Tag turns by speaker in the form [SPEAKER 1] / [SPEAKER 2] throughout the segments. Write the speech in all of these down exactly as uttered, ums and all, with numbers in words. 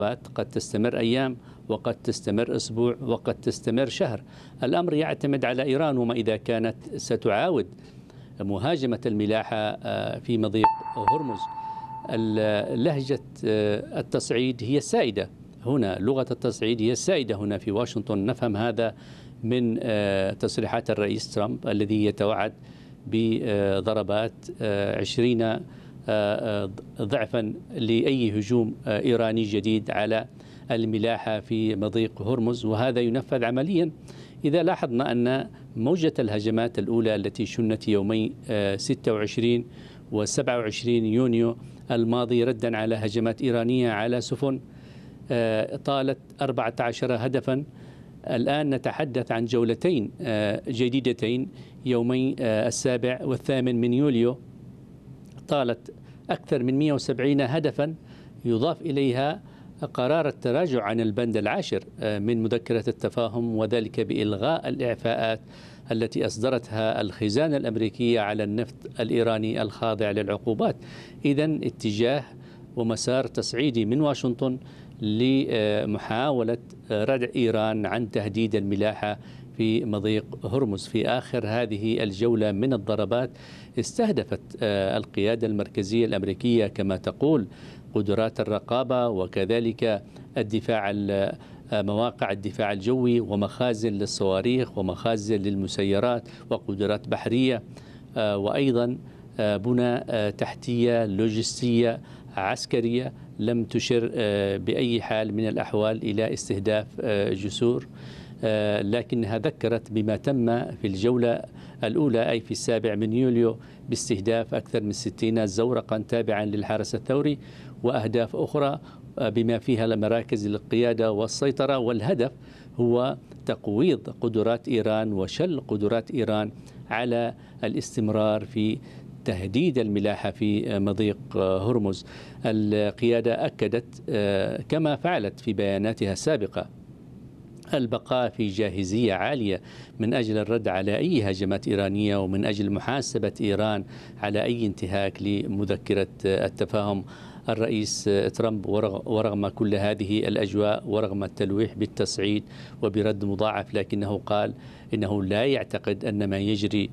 [SPEAKER 1] قد تستمر أيام وقد تستمر أسبوع وقد تستمر شهر. الأمر يعتمد على إيران، وما إذا كانت ستعاود مهاجمة الملاحة في مضيق هرمز. لهجة التصعيد هي السائدة هنا، لغة التصعيد هي السائدة هنا في واشنطن. نفهم هذا من تصريحات الرئيس ترامب الذي يتوعد بضربات عشرين ضعفا لأي هجوم إيراني جديد على الملاحة في مضيق هرمز، وهذا ينفذ عمليا. إذا لاحظنا أن موجة الهجمات الأولى التي شنت يومي ستة وعشرين و سبعة وعشرين يونيو الماضي ردا على هجمات إيرانية على سفن طالت أربعة عشر هدفا، الآن نتحدث عن جولتين جديدتين يومي السابع والثامن من يوليو طالت أكثر من مئة وسبعين هدفا، يضاف إليها قرار التراجع عن البند العاشر من مذكرة التفاهم، وذلك بإلغاء الإعفاءات التي أصدرتها الخزانة الأمريكية على النفط الإيراني الخاضع للعقوبات. إذن اتجاه ومسار تصعيدي من واشنطن لمحاولة ردع إيران عن تهديد الملاحة في مضيق هرمز. في آخر هذه الجولة من الضربات استهدفت القيادة المركزية الأمريكية كما تقول قدرات الرقابة وكذلك الدفاع مواقع الدفاع الجوي ومخازن للصواريخ ومخازن للمسيرات وقدرات بحرية، وأيضا بنى تحتية لوجستية عسكرية لم تشر بأي حال من الأحوال إلى استهداف جسور، لكنها ذكرت بما تم في الجولة الأولى أي في السابع من يوليو باستهداف أكثر من ستين زورقا تابعا للحرس الثوري وأهداف أخرى بما فيها المراكز للقيادة والسيطرة. والهدف هو تقويض قدرات إيران وشل قدرات إيران على الاستمرار في تهديد الملاحة في مضيق هرمز. القيادة أكدت كما فعلت في بياناتها السابقة البقاء في جاهزية عالية من أجل الرد على أي هجمات إيرانية ومن أجل محاسبة إيران على أي انتهاك لمذكرة التفاهم. الرئيس ترامب ورغم كل هذه الأجواء ورغم التلويح بالتصعيد وبرد مضاعف، لكنه قال إنه لا يعتقد أن ما يجري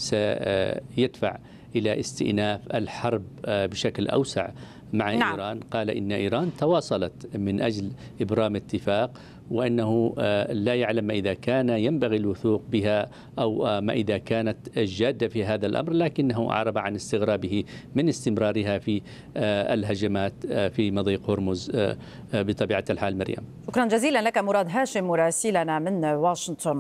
[SPEAKER 1] سيدفع إلى استئناف الحرب بشكل أوسع مع نعم. إيران. قال إن إيران تواصلت من أجل إبرام اتفاق، وأنه لا يعلم ما إذا كان ينبغي الوثوق بها أو ما إذا كانت جادة في هذا الأمر، لكنه أعرب عن استغرابه من استمرارها في الهجمات في مضيق هرمز بطبيعة الحال. مريم،
[SPEAKER 2] شكرا جزيلا لك مراد هاشم مراسلنا من واشنطن.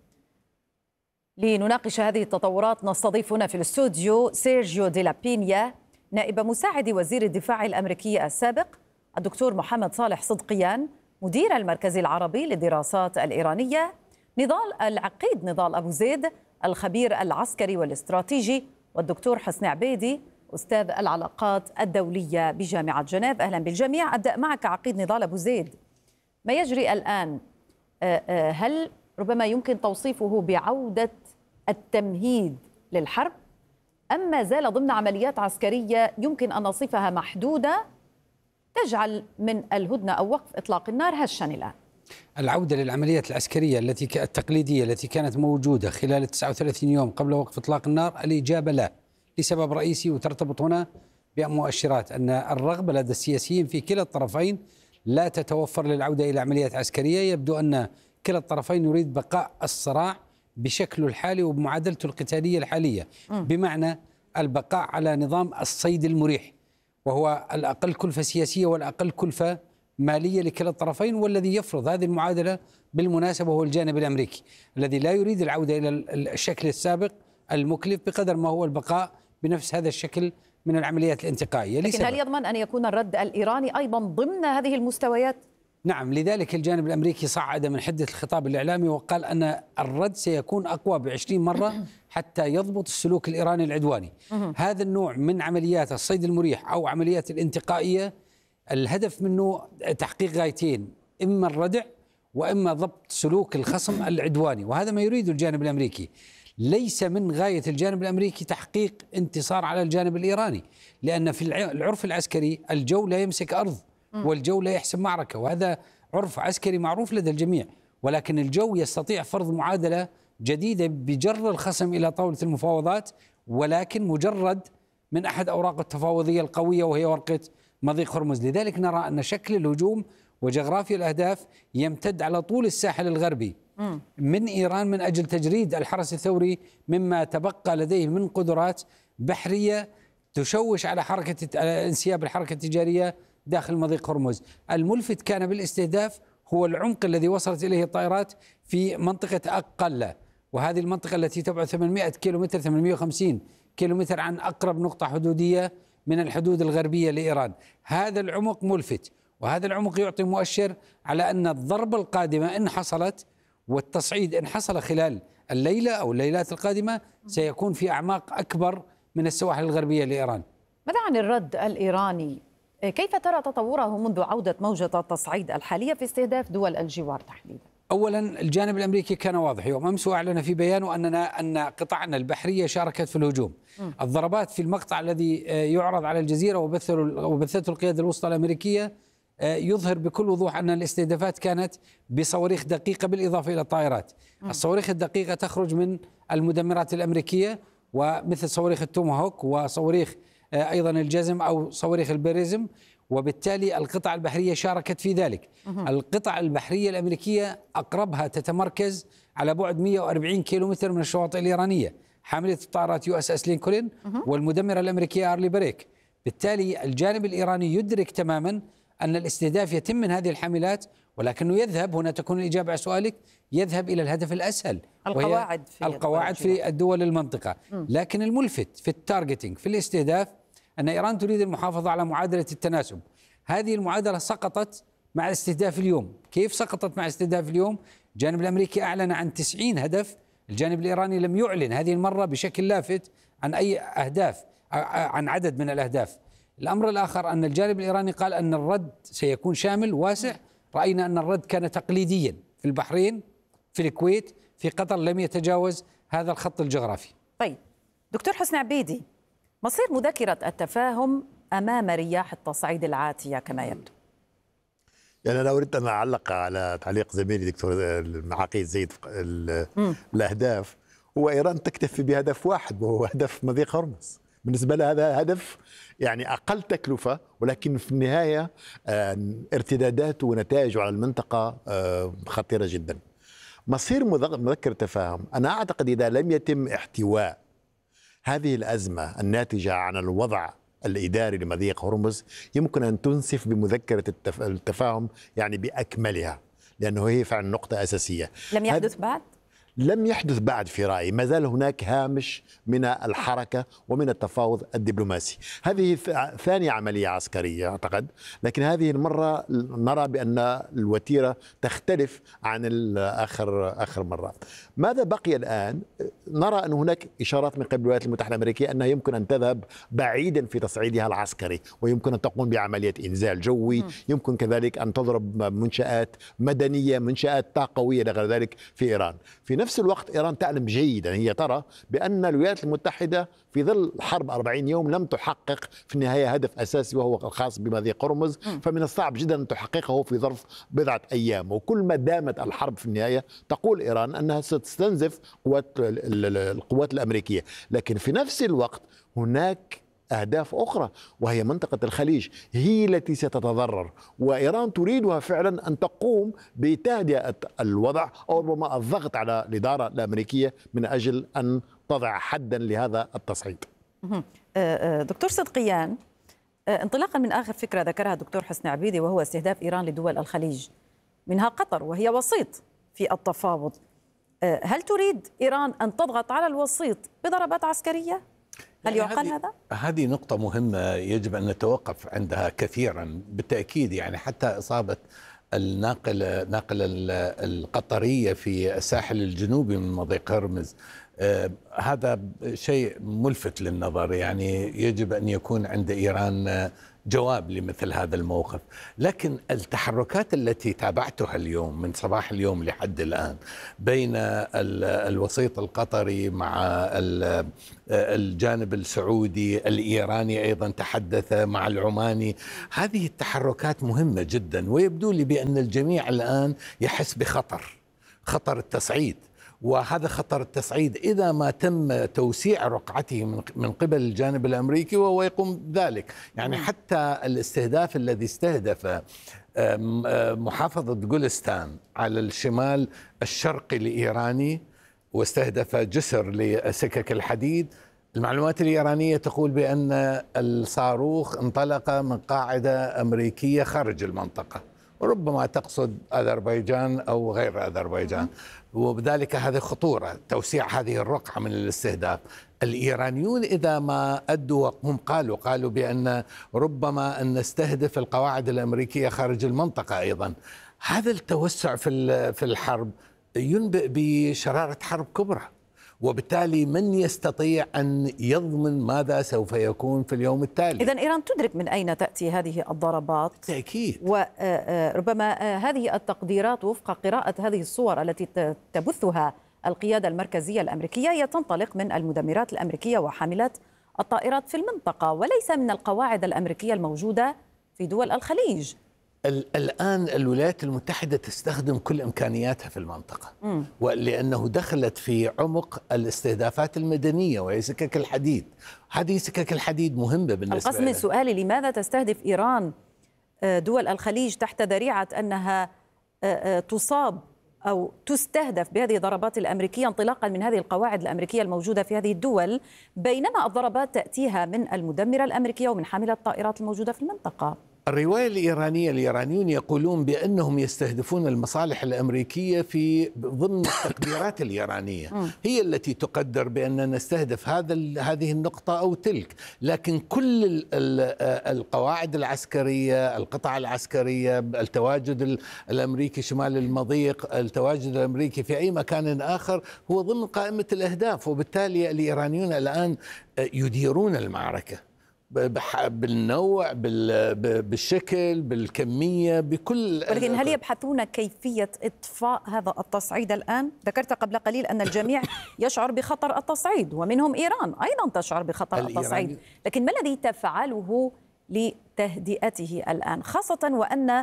[SPEAKER 2] لنناقش هذه التطورات نستضيف هنا في الاستوديو سيرجيو دي لا بينيا نائب مساعد وزير الدفاع الأمريكي السابق، الدكتور محمد صالح صدقيان مدير المركز العربي للدراسات الإيرانية، نضال العقيد نضال أبو زيد الخبير العسكري والاستراتيجي، والدكتور حسن عبيدي أستاذ العلاقات الدولية بجامعة جنيف. أهلا بالجميع. أبدأ معك عقيد نضال أبو زيد، ما يجري الآن هل ربما يمكن توصيفه بعودة التمهيد للحرب أم ما زال ضمن عمليات عسكرية يمكن أن نصفها محدودة تجعل من الهدنة أو وقف إطلاق النار هشا الآن؟
[SPEAKER 3] العودة للعمليات العسكرية التي التقليدية التي كانت موجودة خلال تسعة وثلاثين يوم قبل وقف إطلاق النار، الإجابة لا، لسبب رئيسي وترتبط هنا بمؤشرات أن الرغبة لدى السياسيين في كلا الطرفين لا تتوفر للعودة إلى عمليات عسكرية. يبدو أن كلا الطرفين يريد بقاء الصراع بشكله الحالي وبمعادلته القتالية الحالية، بمعنى البقاء على نظام الصيد المريح، وهو الأقل كلفة سياسية والأقل كلفة مالية لكلا الطرفين، والذي يفرض هذه المعادلة بالمناسبة هو الجانب الأمريكي الذي لا يريد العودة إلى الشكل السابق المكلف بقدر ما هو البقاء بنفس هذا الشكل من العمليات الانتقائية.
[SPEAKER 2] لكن هل يضمن أن يكون الرد الإيراني أيضا ضمن هذه المستويات؟
[SPEAKER 3] نعم، لذلك الجانب الأمريكي صعد من حدة الخطاب الإعلامي وقال أن الرد سيكون أقوى بعشرين مرة حتى يضبط السلوك الإيراني العدواني. هذا النوع من عمليات الصيد المريح أو عمليات الانتقائية الهدف منه تحقيق غايتين، إما الردع وإما ضبط سلوك الخصم العدواني، وهذا ما يريده الجانب الأمريكي. ليس من غاية الجانب الأمريكي تحقيق انتصار على الجانب الإيراني، لأن في العرف العسكري الجو لا يمسك أرض، والجو لا يحسم معركة، وهذا عرف عسكري معروف لدى الجميع. ولكن الجو يستطيع فرض معادلة جديدة بجر الخصم إلى طاولة المفاوضات، ولكن مجرد من أحد أوراق التفاوضية القوية وهي ورقة مضيق هرمز. لذلك نرى أن شكل الهجوم وجغرافيا الأهداف يمتد على طول الساحل الغربي من إيران من أجل تجريد الحرس الثوري مما تبقى لديه من قدرات بحرية تشوش على حركة انسياب الحركة التجارية داخل مضيق هرمز. الملفت كان بالاستهداف هو العمق الذي وصلت إليه الطائرات في منطقة أقلة، وهذه المنطقة التي تبعد ثمانمائة كيلومتر ثمانمائة وخمسين كيلومتر عن أقرب نقطة حدودية من الحدود الغربية لإيران. هذا العمق ملفت، وهذا العمق يعطي مؤشر على أن الضربة القادمة إن حصلت والتصعيد إن حصل خلال الليلة أو الليلات القادمة سيكون في أعماق أكبر من السواحل الغربية لإيران.
[SPEAKER 2] ماذا عن الرد الإيراني؟ كيف ترى تطوره منذ عودة موجة التصعيد الحالية في استهداف دول الجوار تحديدا؟
[SPEAKER 3] أولا الجانب الأمريكي كان واضح يوم أمس وأعلن في بيانه أننا أن قطعنا البحرية شاركت في الهجوم. م. الضربات في المقطع الذي يعرض على الجزيرة وبثته القيادة الوسطى الأمريكية يظهر بكل وضوح أن الاستهدافات كانت بصواريخ دقيقة بالإضافة إلى الطائرات. م. الصواريخ الدقيقة تخرج من المدمرات الأمريكية ومثل صواريخ التوماهوك وصواريخ أيضا الجزم أو صواريخ البيريزم، وبالتالي القطع البحرية شاركت في ذلك. مه. القطع البحرية الأمريكية أقربها تتمركز على بعد مئة وأربعين كيلومتر من الشواطئ الإيرانية، حاملة الطائرات يو اس اس لينكولن والمدمرة الأمريكية أرلي بريك. بالتالي الجانب الإيراني يدرك تماما أن الاستهداف يتم من هذه الحاملات، ولكنه يذهب، هنا تكون الإجابة على سؤالك، يذهب إلى الهدف الأسهل
[SPEAKER 2] القواعد في
[SPEAKER 3] القواعد في الدول المنطقة. م. لكن الملفت في التارجتينج في الاستهداف أن إيران تريد المحافظة على معادلة التناسب. هذه المعادلة سقطت مع الاستهداف اليوم. كيف سقطت مع الاستهداف اليوم؟ الجانب الأمريكي أعلن عن تسعين هدف، الجانب الإيراني لم يعلن هذه المرة بشكل لافت عن أي أهداف، عن عدد من الأهداف. الأمر الآخر أن الجانب الإيراني قال أن الرد سيكون شامل واسع. رأينا أن الرد كان تقليديا في البحرين، في الكويت، في قطر، لم يتجاوز هذا الخط الجغرافي.
[SPEAKER 2] طيب دكتور حسن عبيدي، مصير مذكرة التفاهم أمام رياح التصعيد العاتية كما يبدو؟
[SPEAKER 4] يعني أنا أريد أن أعلق على تعليق زميلي دكتور عقيد زيد. الأهداف هو إيران تكتفي بهدف واحد وهو هدف مضيق هرمز. بالنسبة لها هذا هدف يعني أقل تكلفة، ولكن في النهاية ارتداداته ونتائجه على المنطقة خطيرة جدا. مصير مذكرة تفاهم أنا أعتقد إذا لم يتم احتواء هذه الأزمة الناتجة عن الوضع الإداري لمضيق هرمز يمكن أن تنسف بمذكرة التفاهم يعني بأكملها، لأنه هي فعلا نقطة أساسية.
[SPEAKER 2] لم يحدث بعد؟
[SPEAKER 4] لم يحدث بعد في رأيي، ما زال هناك هامش من الحركة ومن التفاوض الدبلوماسي. هذه ثانية عملية عسكرية أعتقد، لكن هذه المرة نرى بأن الوتيرة تختلف عن آخر آخر مرة. ماذا بقي الآن؟ نرى أن هناك إشارات من قبل الولايات المتحدة الأمريكية أنها يمكن أن تذهب بعيدا في تصعيدها العسكري، ويمكن أن تقوم بعملية إنزال جوي، يمكن كذلك أن تضرب منشآت مدنية، منشآت طاقوية إلى غير ذلك في إيران. في نفس الوقت إيران تعلم جيدا، هي ترى بأن الولايات المتحدة في ظل حرب أربعين يوم لم تحقق في النهاية هدف أساسي وهو الخاص بمضيق هرمز، فمن الصعب جدا أن تحققه في ظرف بضعة أيام. وكل ما دامت الحرب في النهاية تقول إيران أنها ستستنزف قوات القوات الأمريكية، لكن في نفس الوقت هناك أهداف أخرى وهي منطقة الخليج هي التي ستتضرر، وإيران تريدها فعلا أن تقوم بتهدئة الوضع أو ربما الضغط على الإدارة الأمريكية من أجل أن تضع حدا لهذا التصعيد.
[SPEAKER 2] دكتور صدقيان، انطلاقا من آخر فكرة ذكرها دكتور حسن عبيدي وهو استهداف إيران لدول الخليج منها قطر وهي وسيط في التفاوض، هل تريد إيران أن تضغط على الوسيط بضربات عسكرية؟ هل يعقل هذا؟
[SPEAKER 5] هذه نقطة مهمة يجب أن نتوقف عندها كثيرا بالتأكيد. يعني حتى إصابة الناقلة ناقلة القطرية في الساحل الجنوبي من مضيق هرمز آه هذا شيء ملفت للنظر. يعني يجب أن يكون عند إيران جواب لمثل هذا الموقف. لكن التحركات التي تابعتها اليوم من صباح اليوم لحد الآن بين الوسيط القطري مع الجانب السعودي، الإيراني أيضا تحدث مع العماني، هذه التحركات مهمة جدا، ويبدو لي بأن الجميع الآن يحس بخطر خطر التصعيد. وهذا خطر التصعيد إذا ما تم توسيع رقعته من قبل الجانب الأمريكي وهو يقوم بذلك. يعني حتى الاستهداف الذي استهدف محافظة جولستان على الشمال الشرقي الإيراني واستهدف جسر لسكك الحديد، المعلومات الإيرانية تقول بأن الصاروخ انطلق من قاعدة أمريكية خارج المنطقة، وربما تقصد أذربيجان أو غير أذربيجان، وبذلك هذه خطورة توسيع هذه الرقعة من الاستهداف. الإيرانيون إذا ما أدوا، هم قالوا قالوا بأن ربما أن نستهدف القواعد الأمريكية خارج المنطقة أيضا. هذا التوسع في في الحرب ينبئ بشرارة حرب كبرى، وبالتالي من يستطيع أن يضمن ماذا سوف يكون في اليوم التالي؟
[SPEAKER 2] إذن إيران تدرك من أين تأتي هذه الضربات
[SPEAKER 5] بالتأكيد،
[SPEAKER 2] وربما هذه التقديرات وفق قراءة هذه الصور التي تبثها القيادة المركزية الأمريكية هي تنطلق من المدمرات الأمريكية وحاملات الطائرات في المنطقة، وليس من القواعد الأمريكية الموجودة في دول الخليج.
[SPEAKER 5] الآن الولايات المتحدة تستخدم كل إمكانياتها في المنطقة، ولأنه دخلت في عمق الاستهدافات المدنية وهي سكك الحديد. هذه سكك الحديد مهمة بالنسبة
[SPEAKER 2] القصد من سؤالي لماذا تستهدف إيران دول الخليج تحت ذريعة أنها تصاب أو تستهدف بهذه الضربات الأمريكية انطلاقا من هذه القواعد الأمريكية الموجودة في هذه الدول، بينما الضربات تأتيها من المدمرة الأمريكية ومن حاملة الطائرات الموجودة في المنطقة؟
[SPEAKER 5] الرواية الإيرانية، الإيرانيون يقولون بأنهم يستهدفون المصالح الأمريكية في ضمن التقديرات الإيرانية، هي التي تقدر بأن نستهدف هذا هذه النقطة أو تلك، لكن كل القواعد العسكرية، القطع العسكرية، التواجد الأمريكي شمال المضيق، التواجد الأمريكي في أي مكان آخر هو ضمن قائمة الأهداف. وبالتالي الإيرانيون الآن يديرون المعركة بالنوع، بالشكل، بالكمية، بكل.
[SPEAKER 2] ولكن هل يبحثون كيفية إطفاء هذا التصعيد الآن؟ ذكرت قبل قليل أن الجميع يشعر بخطر التصعيد، ومنهم إيران أيضا تشعر بخطر التصعيد، لكن ما الذي تفعله لتهدئته الآن، خاصة وأن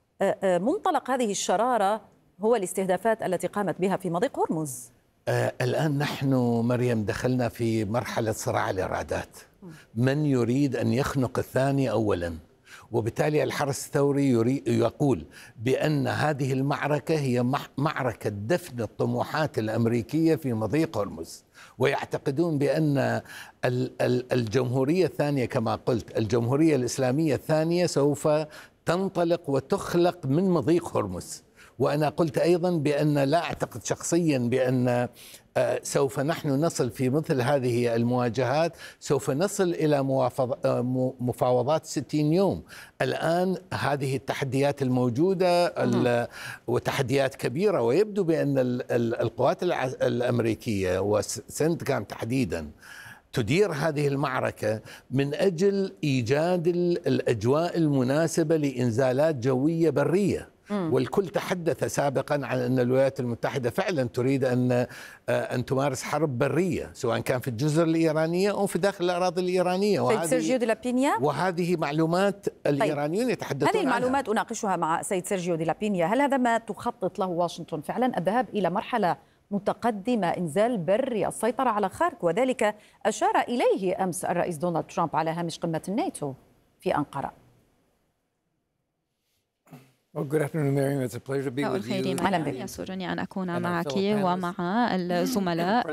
[SPEAKER 2] منطلق هذه الشرارة هو الاستهدافات التي قامت بها في مضيق هرمز؟
[SPEAKER 5] آه الآن نحن مريم دخلنا في مرحلة صراع الإرادات، من يريد أن يخنق الثاني أولا، وبالتالي الحرس الثوري يريد يقول بأن هذه المعركة هي معركة دفن الطموحات الأمريكية في مضيق هرمز، ويعتقدون بأن الجمهورية الثانية كما قلت الجمهورية الإسلامية الثانية سوف تنطلق وتخلق من مضيق هرمز. وأنا قلت أيضا بأن لا أعتقد شخصيا بأن سوف نحن نصل في مثل هذه المواجهات، سوف نصل إلى مفاوضات ستين يوم. الآن هذه التحديات الموجودة وتحديات كبيرة، ويبدو بأن القوات الأمريكية وسنتكام تحديدا تدير هذه المعركة من أجل إيجاد الأجواء المناسبة لإنزالات جوية برية. والكل تحدث سابقا عن أن الولايات المتحدة فعلا تريد أن أن تمارس حرب برية، سواء كان في الجزر الإيرانية أو في داخل الأراضي الإيرانية.
[SPEAKER 2] وهذه سيرجيو دي لابينيا،
[SPEAKER 5] وهذه معلومات الإيرانيون يتحدثون عنها.
[SPEAKER 2] هذه المعلومات أناقشها مع سيد سيرجيو دي لابينيا. هل هذا ما تخطط له واشنطن فعلا، الذهاب إلى مرحلة متقدمة، إنزال بري، السيطرة على خارك؟ وذلك أشار إليه أمس الرئيس دونالد ترامب على هامش قمة الناتو في أنقرة.
[SPEAKER 6] مساء الخير معك، يسرني أن أكون معك ومع الزملاء.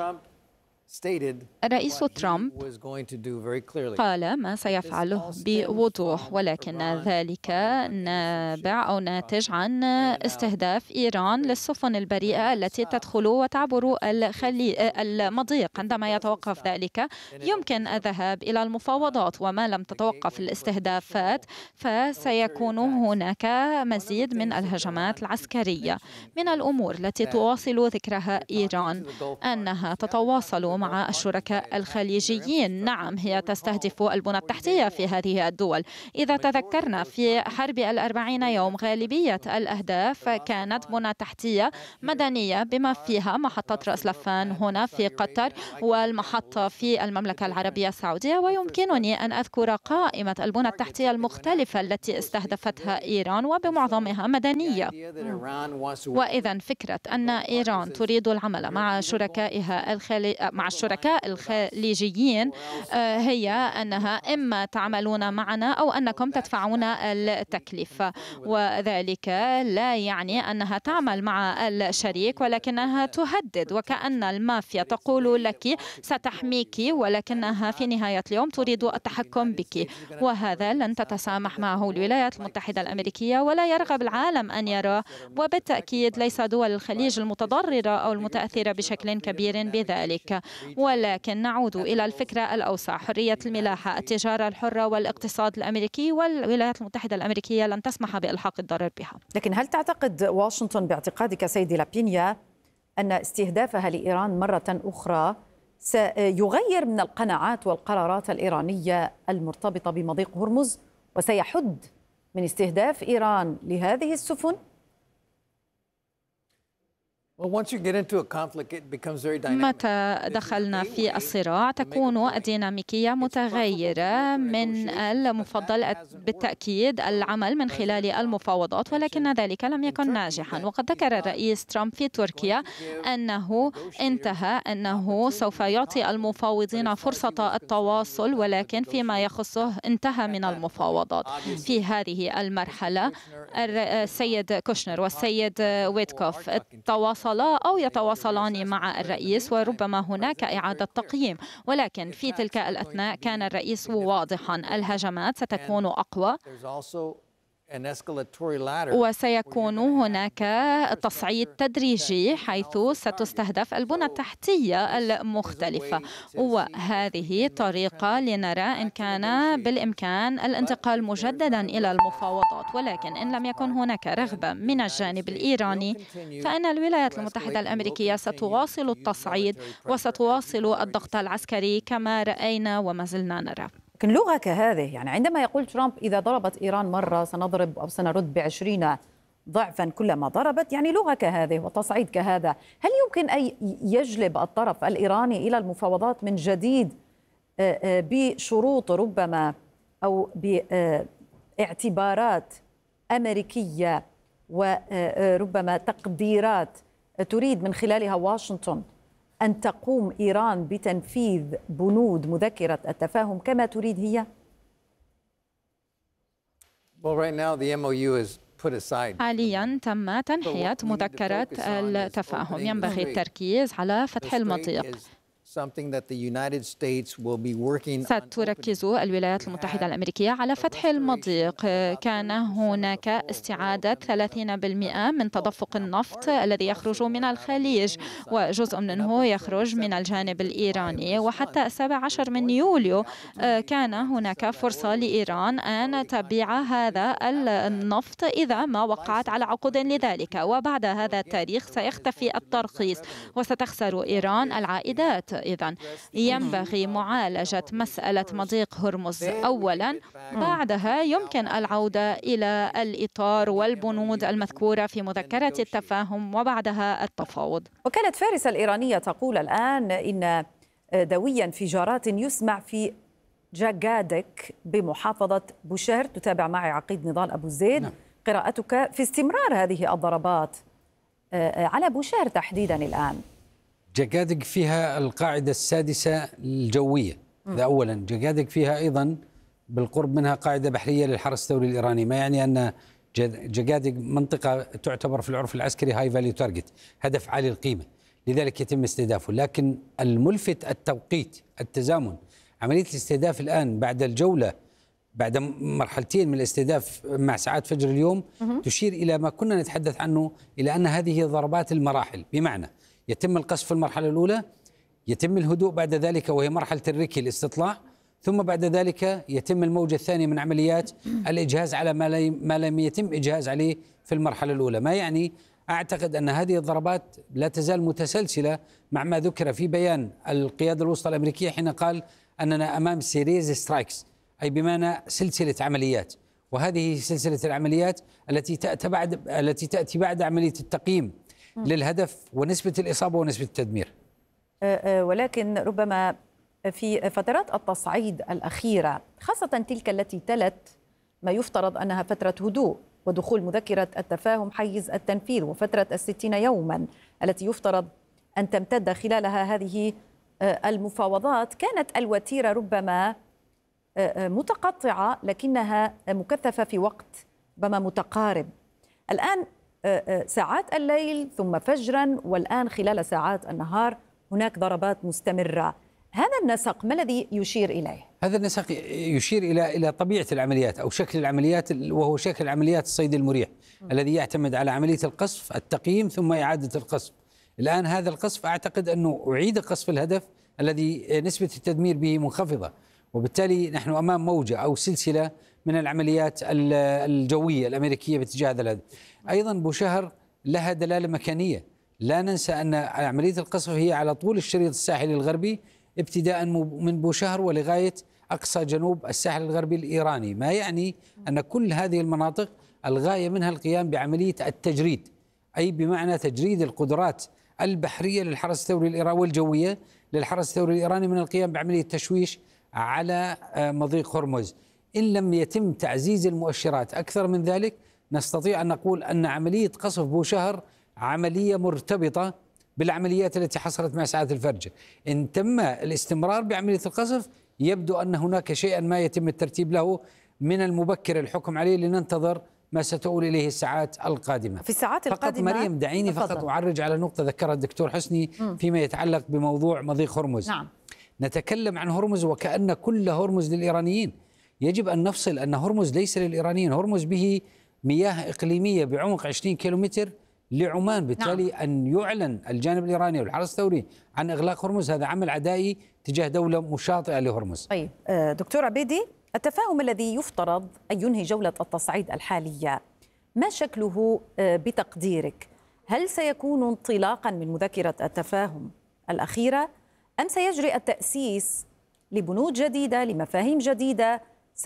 [SPEAKER 6] الرئيس ترامب قال ما سيفعله بوضوح، ولكن ذلك نابع أو ناتج عن استهداف إيران للسفن البريئة التي تدخل وتعبر المضيق. عندما يتوقف ذلك يمكن الذهاب إلى المفاوضات، وما لم تتوقف الاستهدافات فسيكون هناك مزيد من الهجمات العسكرية. من الأمور التي تواصل ذكرها إيران أنها تتواصل مع الشركاء الخليجيين. نعم، هي تستهدف البنى التحتية في هذه الدول. إذا تذكرنا في حرب الأربعين يوم غالبية الأهداف كانت بنى تحتية مدنية، بما فيها محطة رأس لفان هنا في قطر والمحطة في المملكة العربية السعودية. ويمكنني أن أذكر قائمة البنى التحتية المختلفة التي استهدفتها إيران وبمعظمها مدنية. وإذا فكرة أن إيران تريد العمل مع شركائها الخلي... مع الشركاء الخليجيين هي أنها إما تعملون معنا أو أنكم تدفعون التكلفة، وذلك لا يعني أنها تعمل مع الشريك ولكنها تهدد، وكأن المافيا تقول لك ستحميك ولكنها في نهاية اليوم تريد التحكم بك. وهذا لن تتسامح معه الولايات المتحدة الأمريكية ولا يرغب العالم أن يرى، وبالتأكيد ليس دول الخليج المتضررة أو المتأثرة بشكل كبير بذلك. ولكن نعود إلى الفكرة الأوسع، حرية الملاحة، التجارة الحرة والاقتصاد الأمريكي، والولايات المتحدة الأمريكية لن تسمح بإلحاق الضرر بها.
[SPEAKER 2] لكن هل تعتقد واشنطن باعتقادك سيدي لابينيا أن استهدافها لإيران مرة أخرى سيغير من القناعات والقرارات الإيرانية المرتبطة بمضيق هرمز وسيحد من استهداف إيران لهذه السفن؟
[SPEAKER 6] متى دخلنا في الصراع تكون الديناميكية متغيرة. من المفضل بالتأكيد العمل من خلال المفاوضات، ولكن ذلك لم يكن ناجحا. وقد ذكر الرئيس ترامب في تركيا أنه انتهى أنه سوف يعطي المفاوضين فرصة التواصل، ولكن فيما يخصه انتهى من المفاوضات. في هذه المرحلة السيد كوشنر والسيد ويتكوف تواصلا أو يتواصلان مع الرئيس، وربما هناك إعادة تقييم، ولكن في تلك الأثناء كان الرئيس واضحا، الهجمات ستكون أقوى وسيكون هناك تصعيد تدريجي حيث ستستهدف البنى التحتية المختلفة. وهذه طريقة لنرى إن كان بالإمكان الانتقال مجددا إلى المفاوضات. ولكن إن لم يكن هناك رغبة من الجانب الإيراني فإن الولايات المتحدة الأمريكية ستواصل التصعيد وستواصل الضغط العسكري كما رأينا وما زلنا نرى.
[SPEAKER 2] لكن لغة كهذه، يعني عندما يقول ترامب إذا ضربت إيران مرة سنضرب أو سنرد بعشرين ضعفا كلما ضربت، يعني لغة كهذه وتصعيد كهذا، هل يمكن أن يجلب الطرف الإيراني إلى المفاوضات من جديد بشروط ربما أو باعتبارات أمريكية وربما تقديرات تريد من خلالها واشنطن أن تقوم إيران بتنفيذ بنود مذكرة التفاهم كما تريد هي؟
[SPEAKER 6] حاليا تم تنحية مذكرة التفاهم. ينبغي التركيز على فتح المضيق. ستركز الولايات المتحدة الأمريكية على فتح المضيق. كان هناك استعادة ثلاثين بالمئة من تدفق النفط الذي يخرج من الخليج، وجزء منه يخرج من الجانب الإيراني. وحتى السابع عشر من يوليو كان هناك فرصة لإيران أن تبيع هذا النفط إذا ما وقعت على عقود لذلك، وبعد هذا التاريخ سيختفي الترخيص وستخسر إيران العائدات. إذن ينبغي معالجة مسألة مضيق هرمز أولا، بعدها يمكن العودة إلى الإطار والبنود المذكورة في مذكرة التفاهم وبعدها التفاوض.
[SPEAKER 2] وكالة فارس الإيرانية تقول الآن إن دوي انفجارات يسمع في جاغادك بمحافظة بوشهر. تتابع معي عقيد نضال أبو زيد. نعم. قراءتك في استمرار هذه الضربات على بوشهر تحديدا الآن.
[SPEAKER 3] جاغادك فيها القاعدة السادسة الجوية، هذا أولا. جاغادك فيها أيضا بالقرب منها قاعدة بحرية للحرس الثوري الإيراني، ما يعني أن جاغادك منطقة تعتبر في العرف العسكري هاي فاليو تارجت، هدف عالي القيمة، لذلك يتم استهدافه. لكن الملفت التوقيت، التزامن، عملية الاستهداف الآن بعد الجولة، بعد مرحلتين من الاستهداف مع ساعات فجر اليوم، تشير إلى ما كنا نتحدث عنه، إلى أن هذه ضربات المراحل، بمعنى يتم القصف في المرحلة الأولى، يتم الهدوء بعد ذلك وهي مرحلة الركي الاستطلاع، ثم بعد ذلك يتم الموجة الثانية من عمليات الإجهاز على ما لم يتم إجهاز عليه في المرحلة الأولى. ما يعني أعتقد أن هذه الضربات لا تزال متسلسلة مع ما ذكر في بيان القيادة الوسطى الأمريكية حين قال أننا أمام سيريز سترايكس، أي بمعنى سلسلة عمليات، وهذه سلسلة العمليات التي تأتي بعد التي تأتي بعد عملية التقييم للهدف ونسبة الإصابة ونسبة التدمير.
[SPEAKER 2] ولكن ربما في فترات التصعيد الأخيرة، خاصة تلك التي تلت ما يفترض أنها فترة هدوء ودخول مذكرة التفاهم حيز التنفيذ، وفترة الستين يوما التي يفترض أن تمتد خلالها هذه المفاوضات، كانت الوتيرة ربما متقطعة لكنها مكثفة في وقت ربما متقارب. الآن ساعات الليل ثم فجرا، والآن خلال ساعات النهار هناك ضربات مستمرة. هذا النسق ما الذي يشير إليه؟
[SPEAKER 3] هذا النسق يشير إلى إلى طبيعة العمليات أو شكل العمليات، وهو شكل عمليات الصيد المريح م. الذي يعتمد على عملية القصف، التقييم ثم إعادة القصف. الآن هذا القصف أعتقد أنه أعيد قصف الهدف الذي نسبة التدمير به منخفضة، وبالتالي نحن أمام موجة أو سلسلة من العمليات الجوية الأمريكية باتجاه هذا الهدف. أيضا بوشهر لها دلالة مكانية، لا ننسى أن عملية القصف هي على طول الشريط الساحلي الغربي ابتداء من بوشهر ولغاية أقصى جنوب الساحل الغربي الإيراني، ما يعني أن كل هذه المناطق الغاية منها القيام بعملية التجريد، أي بمعنى تجريد القدرات البحرية للحرس الثوري الإيراني والجوية للحرس الثوري الإيراني من القيام بعملية تشويش على مضيق هرمز. إن لم يتم تعزيز المؤشرات أكثر من ذلك، نستطيع أن نقول أن عملية قصف بوشهر عملية مرتبطة بالعمليات التي حصلت مع ساعات الفرج. إن تم الاستمرار بعملية القصف يبدو أن هناك شيئا ما يتم الترتيب له، من المبكر الحكم عليه، لننتظر ما ستؤول إليه الساعات القادمة.
[SPEAKER 2] في الساعات القادمة
[SPEAKER 3] فقط مريم دعيني فقط فضل. أعرج على نقطة ذكرها الدكتور حسني م. فيما يتعلق بموضوع مضيق هرمز.
[SPEAKER 2] نعم.
[SPEAKER 3] نتكلم عن هرمز وكأن كل هرمز للإيرانيين. يجب أن نفصل أن هرمز ليس للإيرانيين، هرمز به مياه إقليمية بعمق عشرين كيلومتر لعمان، بالتالي نعم. أن يعلن الجانب الإيراني والحرس الثوري عن إغلاق هرمز هذا عمل عدائي تجاه دولة مشاطئة لهرمز.
[SPEAKER 2] طيب دكتور عبيدي، التفاهم الذي يفترض أن ينهي جولة التصعيد الحالية ما شكله بتقديرك؟ هل سيكون انطلاقا من مذكرة التفاهم الأخيرة، أم سيجري التأسيس لبنود جديدة لمفاهيم جديدة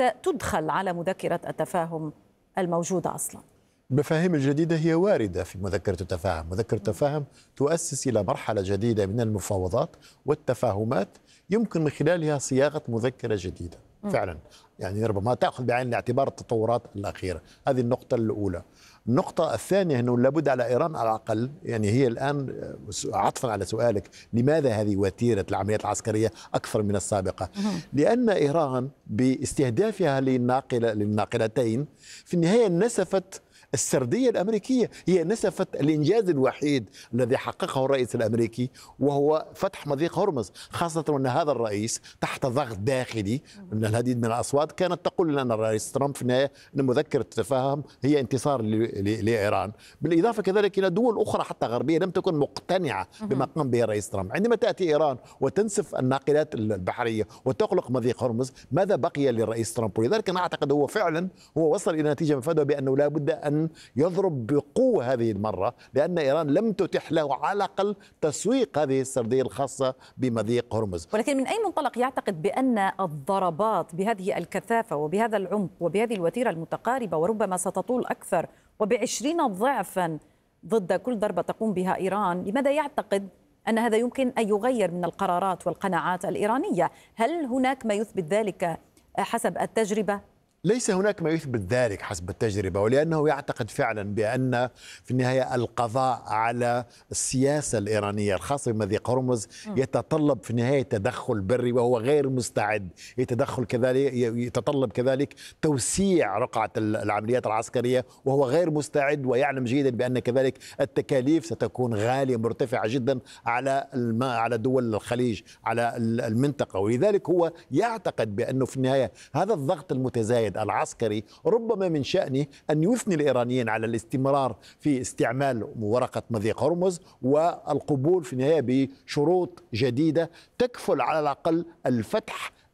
[SPEAKER 2] ستدخل على مذكرة التفاهم الموجودة أصلا؟
[SPEAKER 4] المفاهيم الجديدة هي واردة في مذكرة التفاهم. مذكرة التفاهم تؤسس إلى مرحلة جديدة من المفاوضات والتفاهمات يمكن من خلالها صياغة مذكرة جديدة فعلا، يعني ربما تأخذ بعين الاعتبار التطورات الأخيرة. هذه النقطة الأولى. النقطة الثانية أنه لابد على إيران على الأقل، يعني هي الآن عطفا على سؤالك لماذا هذه وتيرة العمليات العسكرية أكثر من السابقة؟ لأن إيران باستهدافها للناقلة للناقلتين في النهاية نسفت السردية الأمريكية، هي نسفت الإنجاز الوحيد الذي حققه الرئيس الأمريكي وهو فتح مضيق هرمز، خاصة أن هذا الرئيس تحت ضغط داخلي من العديد من الأصوات كانت تقول لنا الرئيس ترامب في النهاية أن مذكرة التفاهم هي انتصار لإيران، بالإضافة كذلك إلى دول أخرى حتى غربية لم تكن مقتنعة بما قام به الرئيس ترامب. عندما تأتي إيران وتنسف الناقلات البحرية وتغلق مضيق هرمز، ماذا بقي للرئيس ترامب؟ ولذلك أنا أعتقد هو فعلا هو وصل إلى نتيجة مفادة بأنه لا بد أن يضرب بقوة هذه المرة، لأن إيران لم تتح له على الأقل تسويق هذه السردية الخاصة بمضيق هرمز.
[SPEAKER 2] ولكن من أي منطلق يعتقد بأن الضربات بهذه الكثافة وبهذا العمق وبهذه الوتيرة المتقاربة وربما ستطول أكثر وبعشرين ضعفا ضد كل ضربة تقوم بها إيران، لماذا يعتقد أن هذا يمكن أن يغير من القرارات والقناعات الإيرانية؟ هل هناك ما يثبت ذلك حسب التجربة؟
[SPEAKER 4] ليس هناك ما يثبت ذلك حسب التجربة، ولأنه يعتقد فعلا بأن في النهاية القضاء على السياسة الإيرانية الخاصة بمضيق هرمز يتطلب في النهاية تدخل بري وهو غير مستعد، يتدخل كذلك يتطلب كذلك توسيع رقعة العمليات العسكرية وهو غير مستعد، ويعلم جيدا بأن كذلك التكاليف ستكون غالية مرتفعة جدا على الماء على دول الخليج على المنطقة، ولذلك هو يعتقد بأنه في النهاية هذا الضغط المتزايد العسكري ربما من شأنه أن يثني الإيرانيين على الاستمرار في استعمال ورقة مضيق هرمز والقبول في النهاية بشروط جديدة تكفل على الأقل الفتح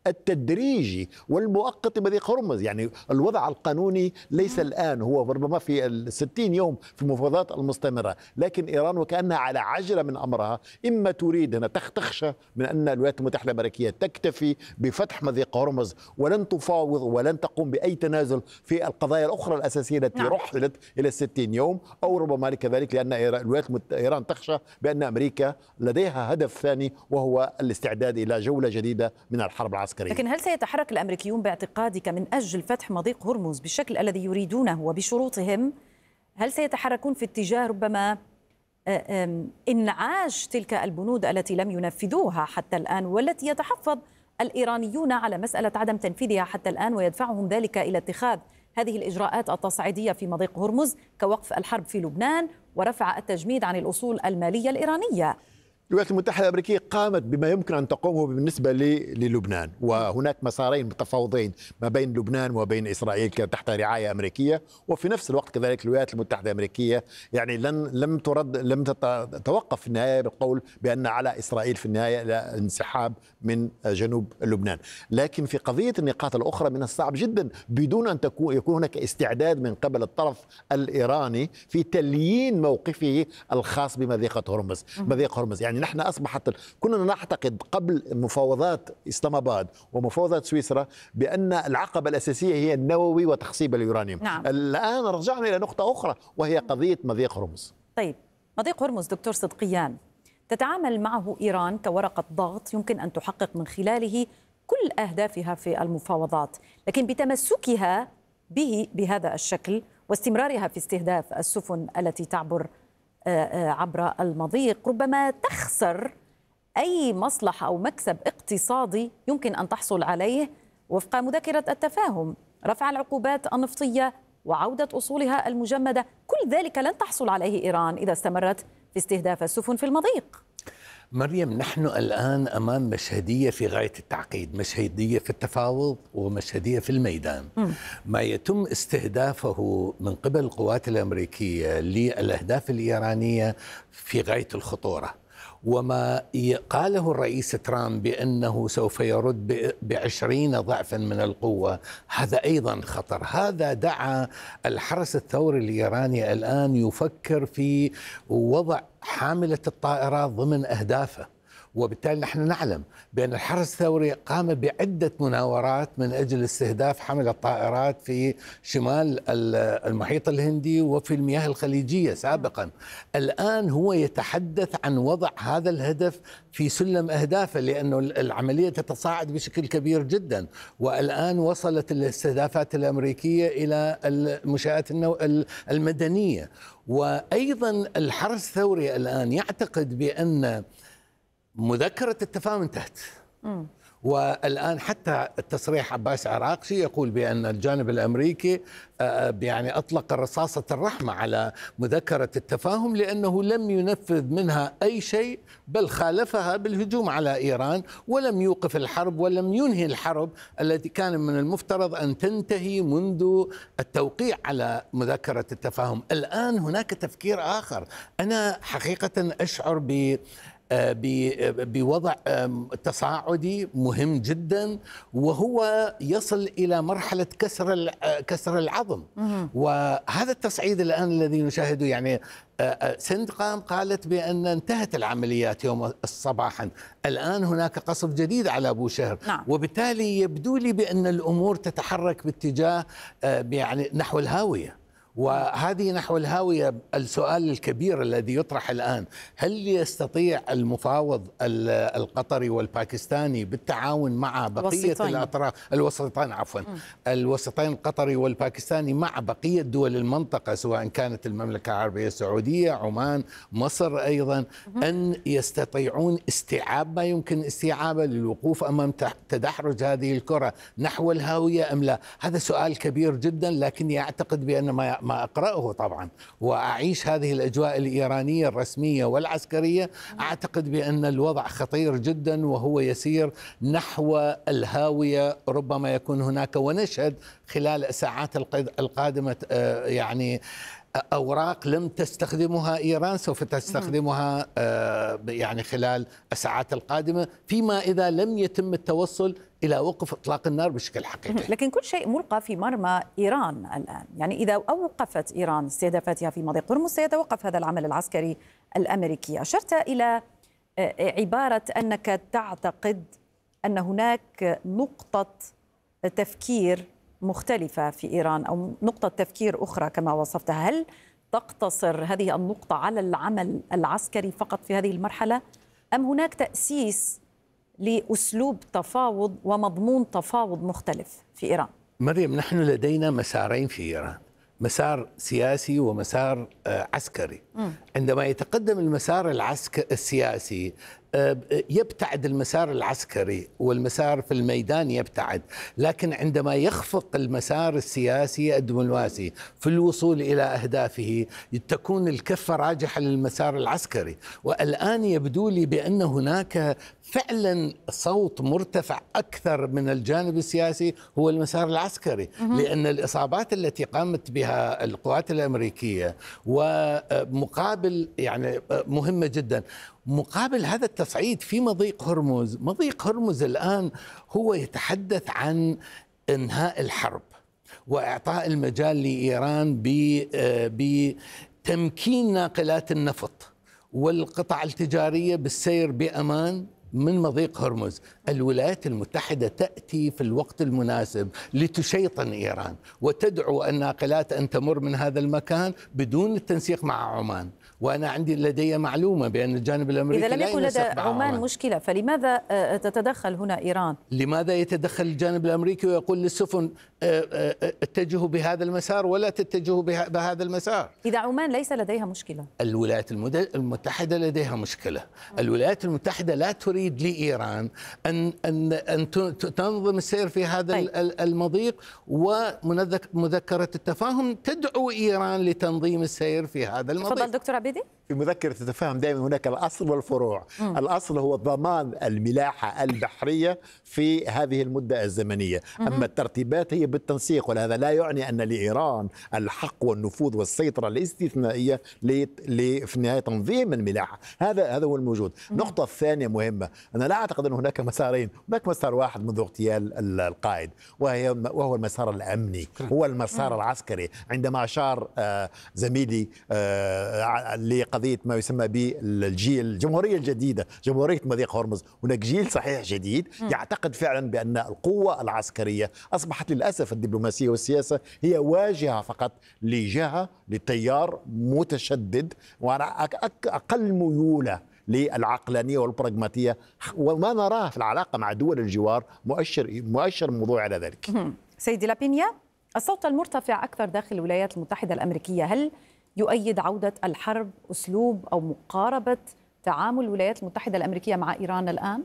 [SPEAKER 4] التدريجي والمؤقت لمضيق هرمز. يعني الوضع القانوني ليس الآن، هو ربما في الستين يوم في المفاوضات المستمرة، لكن إيران وكأنها على عجلة من أمرها، إما تريد أن تخشى من أن الولايات المتحدة الأمريكية تكتفي بفتح مضيق هرمز ولن تفاوض ولن تقوم بأي تنازل في القضايا الأخرى الأساسية التي نعم. رحلت إلى الستين يوم، أو ربما كذلك لأن الولايات إيران تخشى بأن أمريكا لديها هدف ثاني وهو الاستعداد إلى جولة جديدة من الحرب العسكرية.
[SPEAKER 2] لكن هل سيتحرك الأمريكيون باعتقادك من أجل فتح مضيق هرمز بالشكل الذي يريدونه وبشروطهم؟ هل سيتحركون في اتجاه ربما إنعاش تلك البنود التي لم ينفذوها حتى الآن والتي يتحفظ الإيرانيون على مسألة عدم تنفيذها حتى الآن ويدفعهم ذلك إلى اتخاذ هذه الإجراءات التصعيدية في مضيق هرمز كوقف الحرب في لبنان ورفع التجميد عن الأصول المالية الإيرانية؟
[SPEAKER 4] الولايات المتحدة الأمريكية قامت بما يمكن أن تقومه بالنسبة للبنان، وهناك مسارين متفاوضين ما بين لبنان وبين إسرائيل تحت رعاية أمريكية، وفي نفس الوقت كذلك الولايات المتحدة الأمريكية يعني لن لم ترد لم تتوقف في النهاية بالقول بأن على إسرائيل في النهاية الانسحاب من جنوب لبنان. لكن في قضية النقاط الأخرى من الصعب جدا بدون أن تكون يكون هناك استعداد من قبل الطرف الإيراني في تليين موقفه الخاص بمضيقة هرمز مضيق هرمز. يعني نحن أصبحت كنا نعتقد قبل مفاوضات إسلام آباد ومفاوضات سويسرا بأن العقبة الأساسية هي النووي وتخصيب اليورانيوم. نعم. الآن رجعنا إلى نقطة أخرى وهي قضية مضيق هرمز.
[SPEAKER 2] طيب مضيق هرمز دكتور صدقيان تتعامل معه إيران كورقة ضغط يمكن أن تحقق من خلاله كل أهدافها في المفاوضات، لكن بتمسكها به بهذا الشكل واستمرارها في استهداف السفن التي تعبر عبر المضيق ربما تخسر أي مصلحة أو مكسب اقتصادي يمكن أن تحصل عليه وفق مذكرة التفاهم، رفع العقوبات النفطية وعودة أصولها المجمدة. كل ذلك لن تحصل عليه إيران إذا استمرت في استهداف السفن في المضيق.
[SPEAKER 5] مريم، نحن الآن أمام مشهدية في غاية التعقيد، مشهدية في التفاوض ومشهدية في الميدان. م. ما يتم استهدافه من قبل القوات الأمريكية للأهداف الإيرانية في غاية الخطورة، وما قاله الرئيس ترامب بأنه سوف يرد بعشرين ضعفا من القوة هذا أيضا خطر. هذا دعا الحرس الثوري الإيراني الآن يفكر في وضع حاملة الطائرات ضمن أهدافه، وبالتالي نحن نعلم بأن الحرس الثوري قام بعدة مناورات من أجل استهداف حمل الطائرات في شمال المحيط الهندي وفي المياه الخليجية سابقا. الآن هو يتحدث عن وضع هذا الهدف في سلم أهدافه، لأنه العملية تتصاعد بشكل كبير جدا، والآن وصلت الاستهدافات الأمريكية إلى المنشآت المدنية. وأيضا الحرس الثوري الآن يعتقد بأن مذكرة التفاهم انتهت، م. والآن حتى التصريح عباس عراقشي يقول بأن الجانب الأمريكي يعني أطلق رصاصة الرحمة على مذكرة التفاهم لأنه لم ينفذ منها أي شيء، بل خالفها بالهجوم على إيران ولم يوقف الحرب ولم ينهي الحرب التي كان من المفترض أن تنتهي منذ التوقيع على مذكرة التفاهم. الآن هناك تفكير آخر. أنا حقيقة أشعر ب بوضع تصاعدي مهم جدا، وهو يصل إلى مرحلة كسر كسر العظم. وهذا التصعيد الآن الذي نشاهده، يعني سندقام قالت بأن انتهت العمليات يوم صباحا، الآن هناك قصف جديد على أبو شهر. نعم. وبالتالي يبدو لي بأن الأمور تتحرك باتجاه يعني نحو الهاوية، وهذه نحو الهاوية. السؤال الكبير الذي يطرح الآن، هل يستطيع المفاوض القطري والباكستاني بالتعاون مع بقية الأطراف الوسطين عفوا الوسطين القطري والباكستاني مع بقية دول المنطقة، سواء كانت المملكة العربية السعودية، عمان، مصر أيضا، أن يستطيعون استيعاب ما يمكن استيعابه للوقوف أمام تدحرج هذه الكرة نحو الهاوية أم لا؟ هذا سؤال كبير جدا، لكني أعتقد بأن ما ما أقرأه طبعا وأعيش هذه الأجواء الإيرانية الرسمية والعسكرية، أعتقد بأن الوضع خطير جدا وهو يسير نحو الهاوية. ربما يكون هناك، ونشهد خلال الساعات القادمة يعني أوراق لم تستخدمها إيران سوف تستخدمها يعني خلال الساعات القادمة، فيما إذا لم يتم التوصل إلى وقف إطلاق النار بشكل حقيقي.
[SPEAKER 2] لكن كل شيء ملقى في مرمى إيران الآن، يعني إذا أوقفت إيران استهدافاتها في مضيق هرمز سيتوقف هذا العمل العسكري الأمريكي. أشرت إلى عبارة أنك تعتقد أن هناك نقطة تفكير مختلفة في إيران أو نقطة تفكير أخرى كما وصفتها. هل تقتصر هذه النقطة على العمل العسكري فقط في هذه المرحلة، أم هناك تأسيس لأسلوب تفاوض ومضمون تفاوض مختلف في إيران؟
[SPEAKER 5] مريم، نحن لدينا مسارين في إيران، مسار سياسي ومسار عسكري. م. عندما يتقدم المسار العسكري السياسي يبتعد المسار العسكري والمسار في الميدان يبتعد، لكن عندما يخفق المسار السياسي الدبلوماسي في الوصول إلى أهدافه تكون الكفة راجحة للمسار العسكري. والآن يبدو لي بأن هناك فعلا صوت مرتفع أكثر من الجانب السياسي هو المسار العسكري، لأن الإصابات التي قامت بها القوات الأمريكية ومقابل يعني مهمة جدا، مقابل هذا التصعيد في مضيق هرمز. مضيق هرمز الآن هو يتحدث عن إنهاء الحرب وإعطاء المجال لإيران بتمكين ناقلات النفط والقطع التجارية بالسير بأمان من مضيق هرمز. الولايات المتحدة تأتي في الوقت المناسب لتشيطن إيران وتدعو الناقلات أن تمر من هذا المكان بدون التنسيق مع عمان. وأنا عندي لدي معلومة بأن الجانب الأمريكي
[SPEAKER 2] إذا لم يكن لدى عمان مشكلة، فلماذا تتدخل هنا إيران؟
[SPEAKER 5] لماذا يتدخل الجانب الأمريكي ويقول للسفن اتجهوا بهذا المسار ولا تتجهوا بهذا المسار؟
[SPEAKER 2] إذا عمان ليس لديها مشكلة.
[SPEAKER 5] الولايات المتحدة لديها مشكلة. الولايات المتحدة لا تريد لإيران أن أن أن تنظم السير في هذا طيب. المضيق، ومذكرة التفاهم تدعو إيران لتنظيم السير في هذا المضيق.
[SPEAKER 2] تفضل دكتور عبيدي.
[SPEAKER 4] في مذكرة التفاهم دائما هناك الأصل والفروع. م. الأصل هو ضمان الملاحة البحرية في هذه المدة الزمنية. م. أما الترتيبات هي بالتنسيق، ولهذا لا يعني أن لإيران الحق والنفوذ والسيطرة الاستثنائية في النهاية تنظيم الملاحة. هذا هذا هو الموجود. م. النقطة الثانية مهمة، أنا لا أعتقد أن هناك مسارين، هناك مسار واحد منذ اغتيال القائد وهي وهو المسار الأمني، هو المسار م. العسكري. عندما أشار زميلي قضية ما يسمى بالجيل الجمهورية الجديدة، جمهورية مضيق هرمز، هناك جيل صحيح جديد يعتقد فعلا بأن القوة العسكرية أصبحت للأسف الدبلوماسية والسياسة هي واجهة فقط لجهة لتيار متشدد وأنا أقل ميولة للعقلانية والبراغماتية، وما نراه في العلاقة مع دول الجوار مؤشر مؤشر موضوع على ذلك.
[SPEAKER 2] سيدي لابينيا، الصوت المرتفع أكثر داخل الولايات المتحدة الأمريكية، هل يؤيد عودة الحرب أسلوب أو مقاربة تعامل الولايات المتحدة الأمريكية مع إيران الآن؟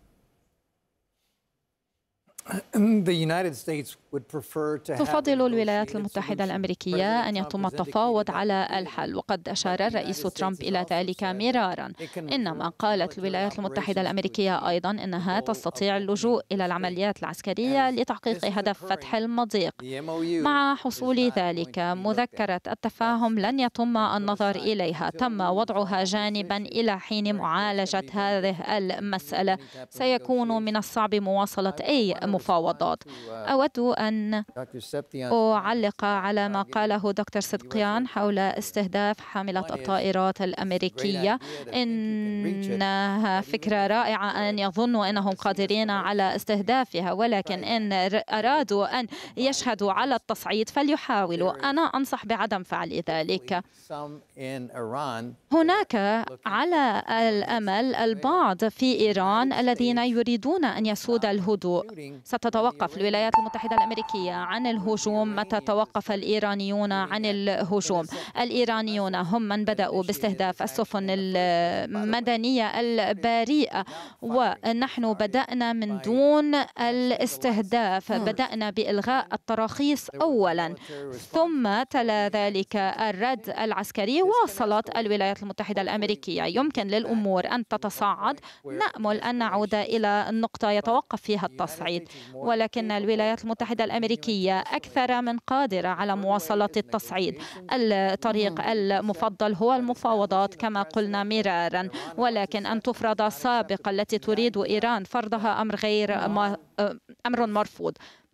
[SPEAKER 6] تفضل الولايات المتحدة الأمريكية أن يتم التفاوض على الحل، وقد أشار الرئيس ترامب إلى ذلك مرارا. إنما قالت الولايات المتحدة الأمريكية أيضا أنها تستطيع اللجوء إلى العمليات العسكرية لتحقيق هدف فتح المضيق. مع حصول ذلك مذكرة التفاهم لن يتم النظر إليها، تم وضعها جانبا إلى حين معالجة هذه المسألة. سيكون من الصعب مواصلة أي مفاوضات. أود أن أعلق على ما قاله دكتور صدقيان حول استهداف حاملة الطائرات الأمريكية. إنها فكرة رائعة أن يظنوا أنهم قادرين على استهدافها، ولكن إن أرادوا أن يشهدوا على التصعيد فليحاولوا. أنا أنصح بعدم فعل ذلك. هناك على الأمل البعض في إيران الذين يريدون أن يسود الهدوء. ستتوقف الولايات المتحدة الأمريكية عن الهجوم متى توقف الإيرانيون عن الهجوم. الإيرانيون هم من بدأوا باستهداف السفن المدنية البريئة، ونحن بدأنا من دون الاستهداف، بدأنا بإلغاء التراخيص أولا، ثم تلا ذلك الرد العسكري. واصلت الولايات المتحدة الأمريكية. يمكن للأمور أن تتصاعد، نأمل أن نعود إلى النقطة يتوقف فيها التصعيد. ولكن الولايات المتحدة الأمريكية أكثر من قادرة على مواصلة التصعيد. الطريق المفضل هو المفاوضات كما قلنا مرارا، ولكن أن تفرض السابقة التي تريد إيران فرضها أمر غير أمر مرفوض.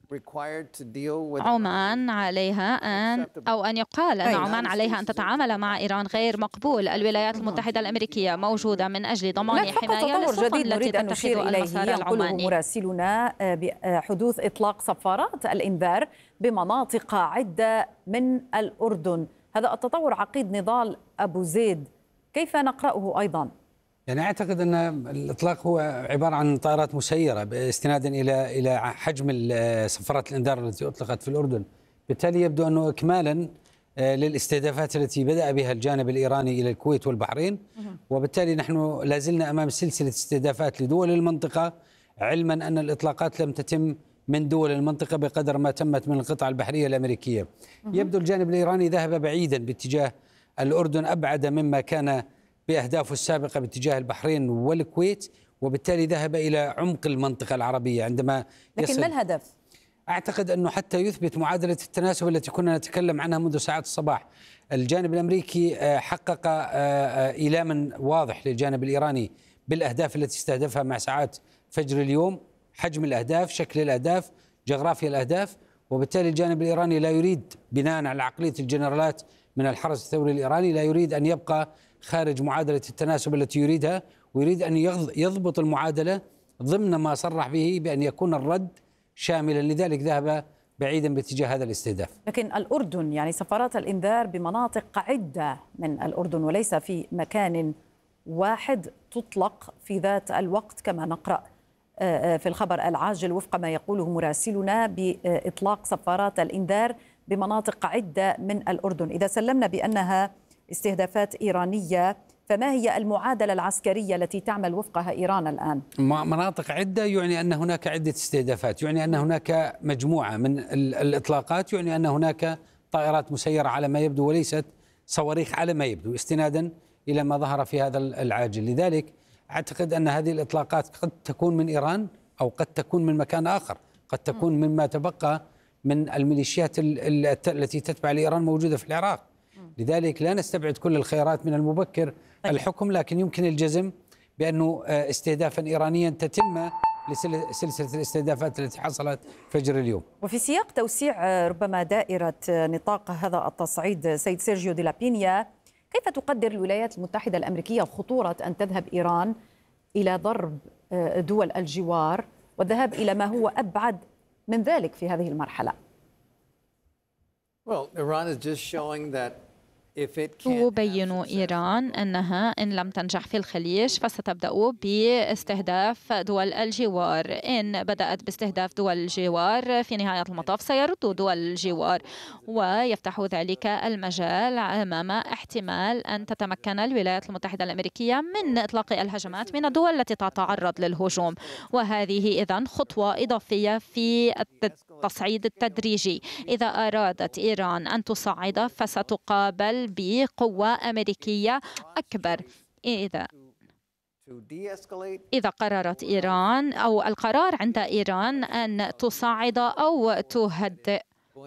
[SPEAKER 6] عمان عليها أن أو أن يقال أن عمان عليها أن تتعامل مع إيران غير مقبول. الولايات المتحدة الأمريكية موجودة من أجل ضمان حماية للسفن التي تتخذ المسار العماني.
[SPEAKER 2] مراسلنا بحدوث إطلاق صفارات الإنذار بمناطق عدة من الأردن. هذا التطور عقيد نضال أبو زيد، كيف نقرأه أيضا؟
[SPEAKER 3] يعني أعتقد أن الإطلاق هو عبارة عن طائرات مسيرة استنادا إلى إلى حجم صفارات الإنذار التي أطلقت في الأردن، بالتالي يبدو أنه إكمالا للاستهدافات التي بدأ بها الجانب الإيراني إلى الكويت والبحرين، وبالتالي نحن لازلنا أمام سلسلة استهدافات لدول المنطقة، علما أن الإطلاقات لم تتم من دول المنطقة بقدر ما تمت من القطعة البحرية الأمريكية. يبدو الجانب الإيراني ذهب بعيدا باتجاه الأردن أبعد مما كان بأهدافه السابقة باتجاه البحرين والكويت، وبالتالي ذهب إلى عمق المنطقة العربية عندما
[SPEAKER 2] لكن ما الهدف؟
[SPEAKER 3] أعتقد أنه حتى يثبت معادلة التناسب التي كنا نتكلم عنها منذ ساعات الصباح. الجانب الأمريكي حقق إيلاما واضح للجانب الإيراني بالأهداف التي استهدفها مع ساعات فجر اليوم، حجم الأهداف، شكل الأهداف، جغرافيا الأهداف، وبالتالي الجانب الإيراني لا يريد بناء على عقلية الجنرالات من الحرس الثوري الإيراني لا يريد أن يبقى خارج معادلة التناسب التي يريدها، ويريد أن يضبط المعادلة ضمن ما صرح به بأن يكون الرد شاملا، لذلك ذهب بعيدا باتجاه هذا الاستهداف.
[SPEAKER 2] لكن الأردن يعني سفارات الإنذار بمناطق عدة من الأردن وليس في مكان واحد تطلق في ذات الوقت كما نقرأ في الخبر العاجل وفق ما يقوله مراسلنا بإطلاق سفارات الإنذار بمناطق عدة من الأردن. إذا سلمنا بأنها استهدافات إيرانية، فما هي المعادلة العسكرية التي تعمل وفقها إيران الآن؟
[SPEAKER 3] مناطق عدة يعني أن هناك عدة استهدافات، يعني أن هناك مجموعة من الإطلاقات، يعني أن هناك طائرات مسيرة على ما يبدو وليست صواريخ على ما يبدو، استنادا إلى ما ظهر في هذا العاجل. لذلك أعتقد أن هذه الإطلاقات قد تكون من إيران أو قد تكون من مكان آخر، قد تكون مما تبقى من الميليشيات التي تتبع لإيران موجودة في العراق. لذلك لا نستبعد كل الخيارات، من المبكر الحكم، لكن يمكن الجزم بأنه استهدافا إيرانيا تتم لسلسلة الاستهدافات التي حصلت فجر اليوم.
[SPEAKER 2] وفي سياق توسيع ربما دائرة نطاق هذا التصعيد، سيد سيرجيو دي لا بينيا، كيف تقدر الولايات المتحدة الأمريكية خطورة أن تذهب إيران إلى ضرب دول الجوار والذهاب إلى ما هو أبعد من ذلك في هذه المرحلة؟
[SPEAKER 7] Well, Iran is just showing that
[SPEAKER 6] تبين إيران أنها إن لم تنجح في الخليج فستبدأ باستهداف دول الجوار. إن بدأت باستهداف دول الجوار في نهاية المطاف سيرد دول الجوار، ويفتح ذلك المجال أمام احتمال أن تتمكن الولايات المتحدة الأمريكية من إطلاق الهجمات من الدول التي تتعرض للهجوم، وهذه إذن خطوة إضافية في التصعيد التدريجي. إذا أرادت إيران أن تصعد فستقابل بقوة أمريكية أكبر. إذا إذا قررت إيران أو القرار عند إيران أن تصعد أو تهدئ،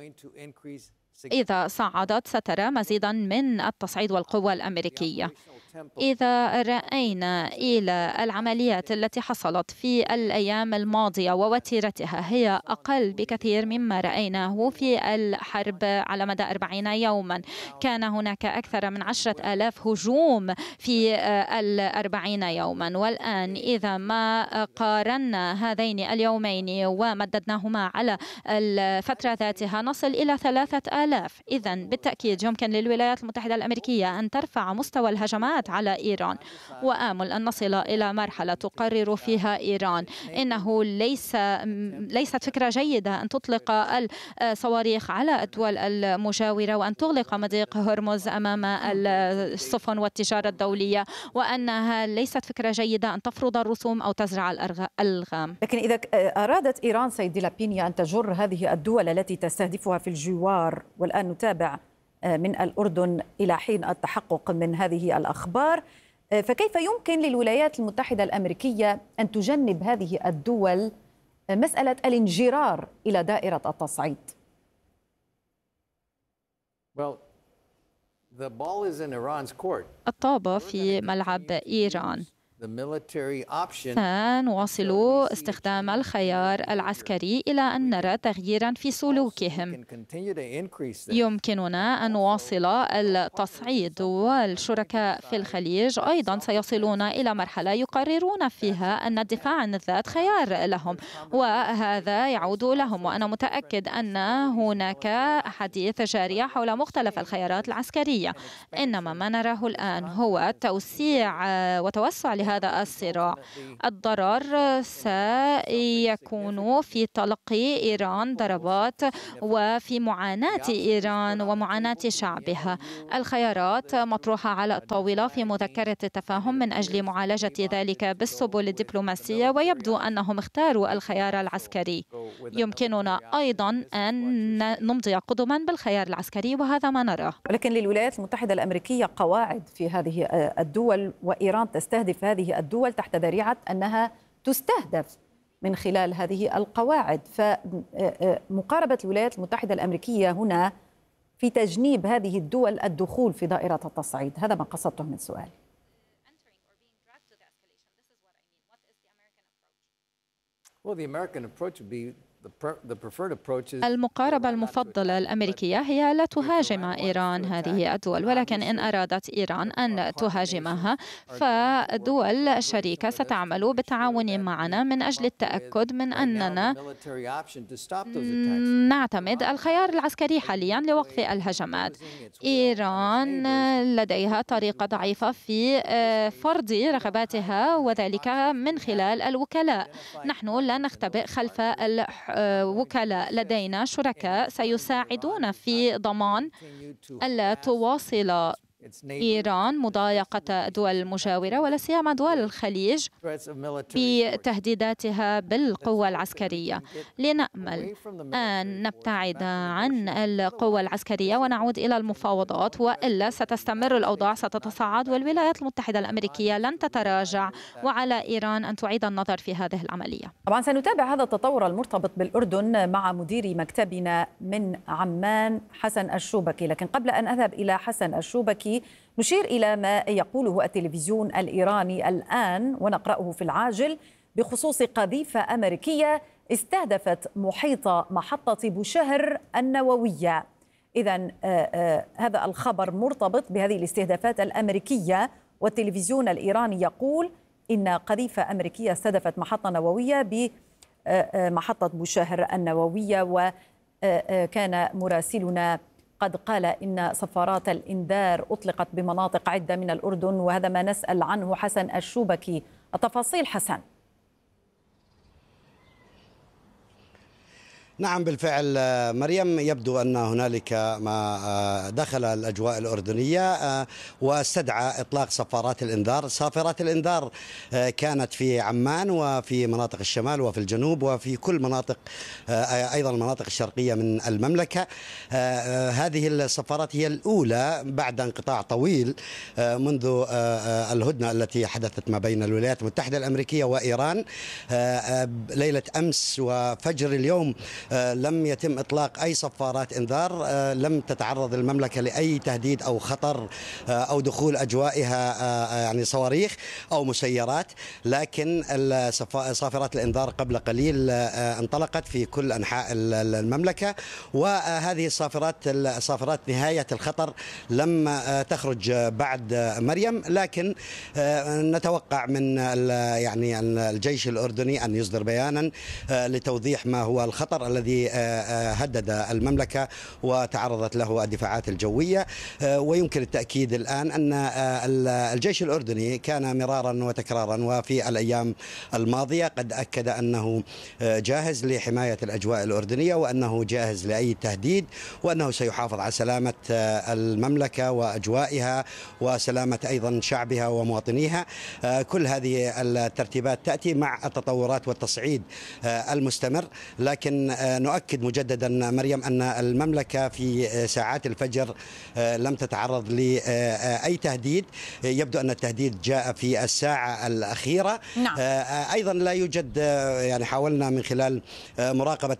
[SPEAKER 6] إذا صعدت سترى مزيدا من التصعيد والقوة الأمريكية. إذا رأينا إلى العمليات التي حصلت في الأيام الماضية ووتيرتها، هي أقل بكثير مما رأيناه في الحرب على مدى أربعين يوما. كان هناك أكثر من عشرة آلاف هجوم في الأربعين يوما، والآن إذا ما قارنا هذين اليومين ومددناهما على الفترة ذاتها نصل إلى ثلاثة آلاف. إذن بالتأكيد يمكن للولايات المتحدة الأمريكية أن ترفع مستوى الهجمات على إيران، وآمل أن نصل إلى مرحلة تقرر فيها إيران إنه ليس ليست فكرة جيدة أن تطلق الصواريخ على الدول المجاورة وأن تغلق مضيق هرمز أمام السفن والتجارة الدولية، وأنها ليست فكرة جيدة أن تفرض الرسوم أو تزرع الألغام.
[SPEAKER 2] لكن إذا أرادت إيران سيد دي لا بينيا أن تجر هذه الدول التي تستهدفها في الجوار، والآن نتابع من الأردن إلى حين التحقق من هذه الأخبار، فكيف يمكن للولايات المتحدة الأمريكية أن تجنب هذه الدول مسألة الانجرار إلى دائرة التصعيد؟
[SPEAKER 6] الطابة في ملعب إيران. سنواصل استخدام الخيار العسكري إلى أن نرى تغييرا في سلوكهم. يمكننا أن نواصل التصعيد، والشركاء في الخليج أيضا سيصلون إلى مرحلة يقررون فيها أن الدفاع عن الذات خيار لهم، وهذا يعود لهم. وأنا متأكد أن هناك حديث جارية حول مختلف الخيارات العسكرية، إنما ما نراه الآن هو توسيع وتوسع لهذا هذا الصراع. الضرر سيكون في تلقي إيران ضربات وفي معاناة إيران ومعاناة شعبها. الخيارات مطروحة على الطاولة في مذكرة التفاهم من أجل معالجة ذلك بالسبل الدبلوماسية، ويبدو أنهم اختاروا الخيار العسكري. يمكننا أيضا أن نمضي قدما بالخيار العسكري، وهذا ما نراه.
[SPEAKER 2] ولكن للولايات المتحدة الأمريكية قواعد في هذه الدول، وإيران تستهدف هذه الدول تحت ذريعة أنها تستهدف من خلال هذه القواعد. فمقاربة الولايات المتحدة الأمريكية هنا في تجنيب هذه الدول الدخول في دائرة التصعيد، هذا ما قصدته من سؤال.
[SPEAKER 6] المقاربة المفضلة الأمريكية هي لا تهاجم إيران هذه الدول، ولكن إن أرادت إيران أن تهاجمها فالدول الشريكة ستعمل بالتعاون معنا من أجل التأكد من أننا نعتمد الخيار العسكري حاليا لوقف الهجمات. إيران لديها طريقة ضعيفة في فرض رغباتها، وذلك من خلال الوكلاء. نحن لا نختبئ خلف الوكلاء، لدينا شركاء سيساعدون في ضمان ألا تواصل إيران مضايقة الدول المجاورة ولا سيما دول الخليج بتهديداتها بالقوة العسكرية. لنأمل أن نبتعد عن القوة العسكرية ونعود إلى المفاوضات، وإلا ستستمر الأوضاع، ستتصاعد، والولايات المتحدة الأمريكية لن تتراجع، وعلى إيران أن تعيد النظر في هذه العملية.
[SPEAKER 2] طبعا سنتابع هذا التطور المرتبط بالأردن مع مدير مكتبنا من عمان حسن الشوبكي، لكن قبل أن أذهب إلى حسن الشوبكي نشير إلى ما يقوله التلفزيون الإيراني الآن ونقرأه في العاجل بخصوص قذيفة أمريكية استهدفت محيط محطة بوشهر النووية. إذن هذا الخبر مرتبط بهذه الاستهدافات الأمريكية، والتلفزيون الإيراني يقول إن قذيفة أمريكية استهدفت محطة نووية بمحطة بوشهر النووية. وكان مراسلنا قد قال إن صفارات الإنذار أطلقت بمناطق عدة من الأردن، وهذا ما نسأل عنه حسن الشوبكي. التفاصيل حسن.
[SPEAKER 8] نعم بالفعل مريم، يبدو أن هنالك ما دخل الأجواء الأردنية واستدعى إطلاق صفارات الإنذار. صافرات الإنذار كانت في عمان وفي مناطق الشمال وفي الجنوب وفي كل مناطق، أيضا المناطق الشرقية من المملكة. هذه الصفارات هي الأولى بعد انقطاع طويل منذ الهدنة التي حدثت ما بين الولايات المتحدة الأمريكية وإيران. ليلة أمس وفجر اليوم لم يتم إطلاق أي صفارات إنذار، لم تتعرض المملكة لأي تهديد أو خطر أو دخول أجوائها يعني صواريخ أو مسيرات، لكن صافرات الإنذار قبل قليل انطلقت في كل أنحاء المملكة. وهذه الصافرات صافرات نهاية الخطر لم تخرج بعد مريم، لكن نتوقع من يعني الجيش الأردني أن يصدر بيانا لتوضيح ما هو الخطر الذي هدد المملكة وتعرضت له الدفاعات الجوية. ويمكن التأكيد الآن أن الجيش الأردني كان مرارا وتكرارا وفي الأيام الماضية قد أكد أنه جاهز لحماية الأجواء الأردنية، وأنه جاهز لأي تهديد، وأنه سيحافظ على سلامة المملكة وأجوائها وسلامة أيضا شعبها ومواطنيها. كل هذه الترتيبات تأتي مع التطورات والتصعيد المستمر، لكن نؤكد مجددا مريم أن المملكة في ساعات الفجر لم تتعرض لأي تهديد. يبدو أن التهديد جاء في الساعة الأخيرة.
[SPEAKER 2] نعم.
[SPEAKER 8] أيضا لا يوجد، يعني حاولنا من خلال مراقبة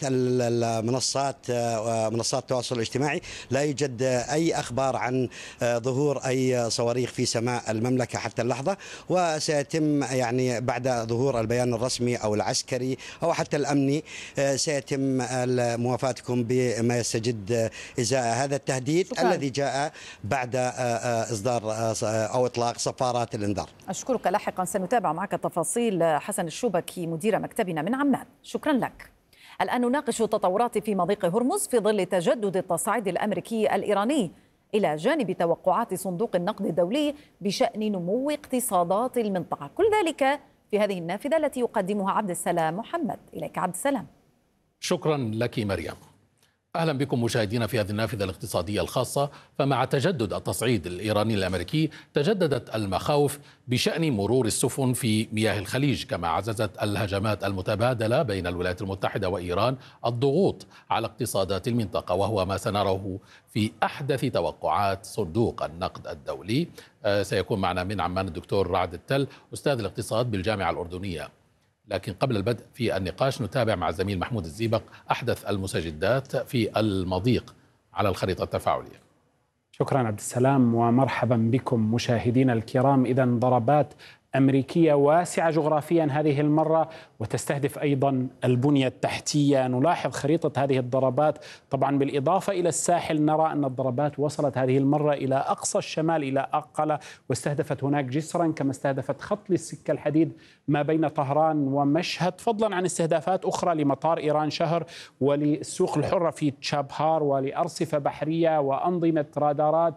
[SPEAKER 8] المنصات منصات التواصل الاجتماعي، لا يوجد أي أخبار عن ظهور أي صواريخ في سماء المملكة حتى اللحظة، وسيتم يعني بعد ظهور البيان الرسمي أو العسكري أو حتى الأمني سيتم موافاتكم بما يستجد إزاء هذا التهديد شكرا. الذي جاء بعد إصدار أو إطلاق صفارات الإنذار.
[SPEAKER 2] أشكرك. لاحقا سنتابع معك تفاصيل. حسن الشوبكي مدير مكتبنا من عمان، شكرا لك. الآن نناقش التطورات في مضيق هرمز في ظل تجدد التصعيد الأمريكي الإيراني إلى جانب توقعات صندوق النقد الدولي بشأن نمو اقتصادات المنطقة. كل ذلك في هذه النافذة التي يقدمها عبد السلام محمد. إليك عبد السلام.
[SPEAKER 9] شكرا لك مريم. أهلا بكم مشاهدينا في هذه النافذة الاقتصادية الخاصة. فمع تجدد التصعيد الإيراني الأمريكي تجددت المخاوف بشأن مرور السفن في مياه الخليج، كما عززت الهجمات المتبادلة بين الولايات المتحدة وإيران الضغوط على اقتصادات المنطقة، وهو ما سنراه في أحدث توقعات صندوق النقد الدولي. سيكون معنا من عمان الدكتور رعد التل أستاذ الاقتصاد بالجامعة الأردنية. لكن قبل البدء في النقاش نتابع مع الزميل محمود الزيبق أحدث المستجدات في المضيق على الخريطة التفاعلية.
[SPEAKER 10] شكرا عبد السلام ومرحبا بكم مشاهدينا الكرام. إذا ضربات أمريكية واسعة جغرافيا هذه المرة وتستهدف أيضا البنية التحتية. نلاحظ خريطة هذه الضربات طبعا بالإضافة إلى الساحل، نرى أن الضربات وصلت هذه المرة إلى أقصى الشمال إلى أقلة، واستهدفت هناك جسرا، كما استهدفت خط للسكة الحديد ما بين طهران ومشهد، فضلا عن استهدافات أخرى لمطار إيران شهر وللسوق الحرة في تشابهار ولأرصفة بحرية وأنظمة رادارات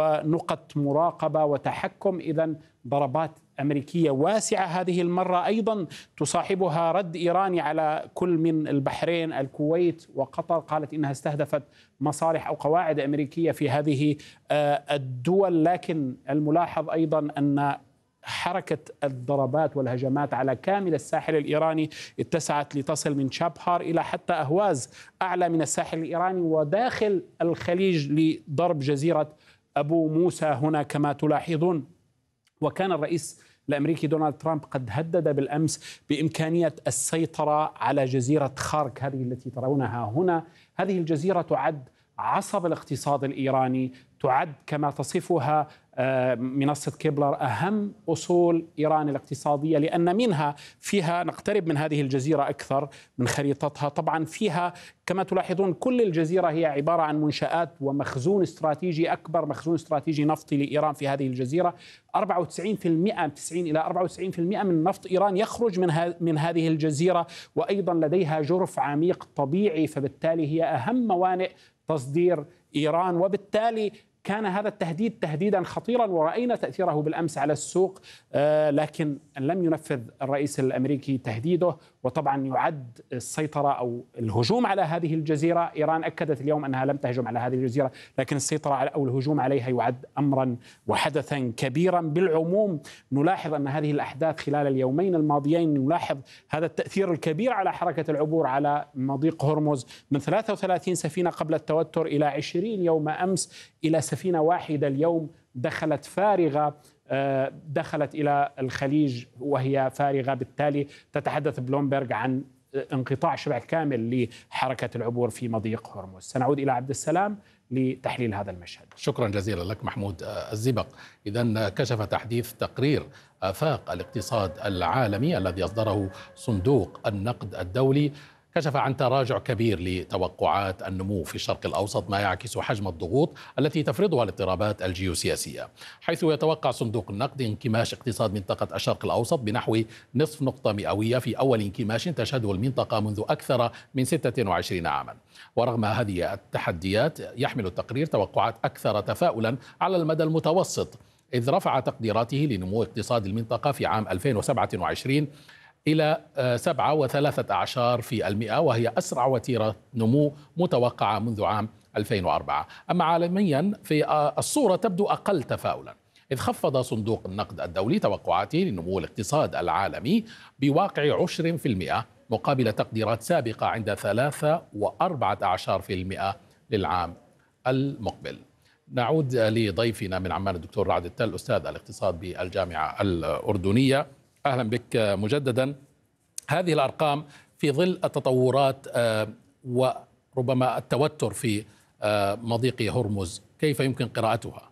[SPEAKER 10] ونقط مراقبة وتحكم. إذن ضربات أمريكية واسعة هذه المرة، أيضا تصاحبها رد إيراني على كل من البحرين الكويت وقطر، قالت إنها استهدفت مصالح أو قواعد أمريكية في هذه الدول. لكن الملاحظ أيضا أن حركة الضربات والهجمات على كامل الساحل الإيراني اتسعت لتصل من شابهار إلى حتى أهواز أعلى من الساحل الإيراني وداخل الخليج لضرب جزيرة أبو موسى هنا كما تلاحظون. وكان الرئيس الأمريكي دونالد ترامب قد هدد بالأمس بإمكانية السيطرة على جزيرة خارك هذه التي ترونها هنا. هذه الجزيرة تعد عصب الاقتصاد الإيراني، تعد كما تصفها منصة كيبلر أهم أصول إيران الاقتصادية، لأن منها فيها نقترب من هذه الجزيرة أكثر من خريطتها. طبعا فيها كما تلاحظون كل الجزيرة هي عبارة عن منشآت ومخزون استراتيجي، أكبر مخزون استراتيجي نفطي لإيران في هذه الجزيرة. أربعة وتسعين بالمئة تسعين إلى أربعة وتسعين بالمئة من نفط إيران يخرج من من هذه الجزيرة، وأيضا لديها جرف عميق طبيعي، فبالتالي هي أهم موانئ تصدير إيران. وبالتالي كان هذا التهديد تهديدا خطيرا ورأينا تأثيره بالأمس على السوق، آه لكن لم ينفذ الرئيس الأمريكي تهديده. وطبعا يعد السيطرة أو الهجوم على هذه الجزيرة، إيران أكدت اليوم أنها لم تهجم على هذه الجزيرة، لكن السيطرة على أو الهجوم عليها يعد أمرا وحدثا كبيرا. بالعموم نلاحظ أن هذه الأحداث خلال اليومين الماضيين، نلاحظ هذا التأثير الكبير على حركة العبور على مضيق هرمز، من ثلاثة وثلاثين سفينة قبل التوتر إلى عشرين يوم أمس، إلى سفينة واحدة اليوم دخلت فارغة دخلت إلى الخليج وهي فارغة. بالتالي تتحدث بلومبرغ عن انقطاع شبه كامل لحركة العبور في مضيق هرمز. سنعود إلى عبد السلام لتحليل هذا المشهد.
[SPEAKER 9] شكرا جزيلا لك محمود الزيبق. إذن كشف تحديث تقرير آفاق الاقتصاد العالمي الذي أصدره صندوق النقد الدولي، كشف عن تراجع كبير لتوقعات النمو في الشرق الأوسط، ما يعكس حجم الضغوط التي تفرضها الاضطرابات الجيوسياسية، حيث يتوقع صندوق النقد انكماش اقتصاد منطقة الشرق الأوسط بنحو نصف نقطة مئوية في أول انكماش تشهده المنطقة منذ أكثر من ستة وعشرين عاما. ورغم هذه التحديات يحمل التقرير توقعات أكثر تفاؤلا على المدى المتوسط، إذ رفع تقديراته لنمو اقتصاد المنطقة في عام ألفين وسبعة وعشرين إلى سبعة وثلاثة أعشار في المئة، وهي أسرع وتيرة نمو متوقعة منذ عام ألفين وأربعة. أما عالميا في الصورة تبدو أقل تفاؤلا، إذ خفض صندوق النقد الدولي توقعاته لنمو الاقتصاد العالمي بواقع عشر في المئة مقابل تقديرات سابقة عند ثلاثة وأربعة عشر في المئة للعام المقبل. نعود لضيفنا من عمان الدكتور رعد التل أستاذ الاقتصاد بالجامعة الأردنية. أهلا بك مجددا. هذه الأرقام في ظل التطورات وربما التوتر في مضيق هرمز، كيف يمكن قراءتها؟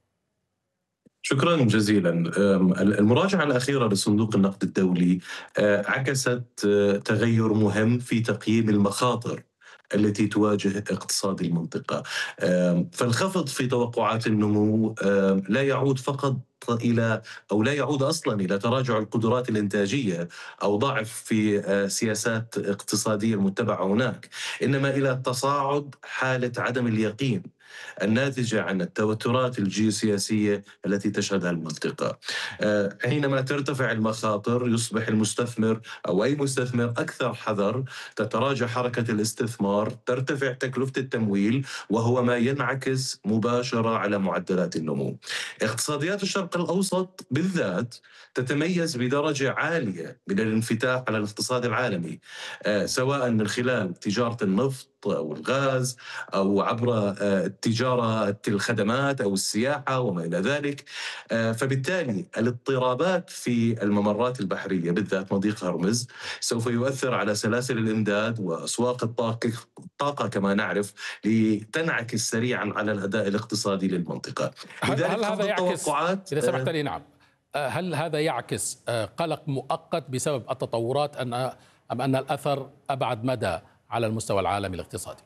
[SPEAKER 11] شكرا جزيلا. المراجعة الأخيرة لصندوق النقد الدولي عكست تغير مهم في تقييم المخاطر التي تواجه اقتصاد المنطقة. فالخفض في توقعات النمو لا يعود فقط إلى أو لا يعود أصلا إلى تراجع القدرات الإنتاجية أو ضعف في سياسات اقتصادية المتبعة هناك، إنما إلى تصاعد حالة عدم اليقين الناتجة عن التوترات الجيوسياسية التي تشهدها المنطقة. حينما ترتفع المخاطر يصبح المستثمر أو أي مستثمر أكثر حذر، تتراجع حركة الاستثمار، ترتفع تكلفة التمويل، وهو ما ينعكس مباشرة على معدلات النمو. اقتصاديات الشرق الأوسط بالذات تتميز بدرجة عالية من الانفتاح على الاقتصاد العالمي، سواء من خلال تجارة النفط أو الغاز أو عبر تجارة الخدمات أو السياحة وما إلى ذلك. فبالتالي الاضطرابات في الممرات البحرية بالذات مضيق هرمز سوف يؤثر على سلاسل الإمداد وأسواق الطاقة, الطاقة كما نعرف، لتنعكس سريعا على الأداء الاقتصادي للمنطقة.
[SPEAKER 9] هل, هل هذا يعكس إذا سمحت لي نعم هل هذا يعكس قلق مؤقت بسبب التطورات أن أم أن الأثر أبعد مدى على المستوى العالمي الاقتصادي؟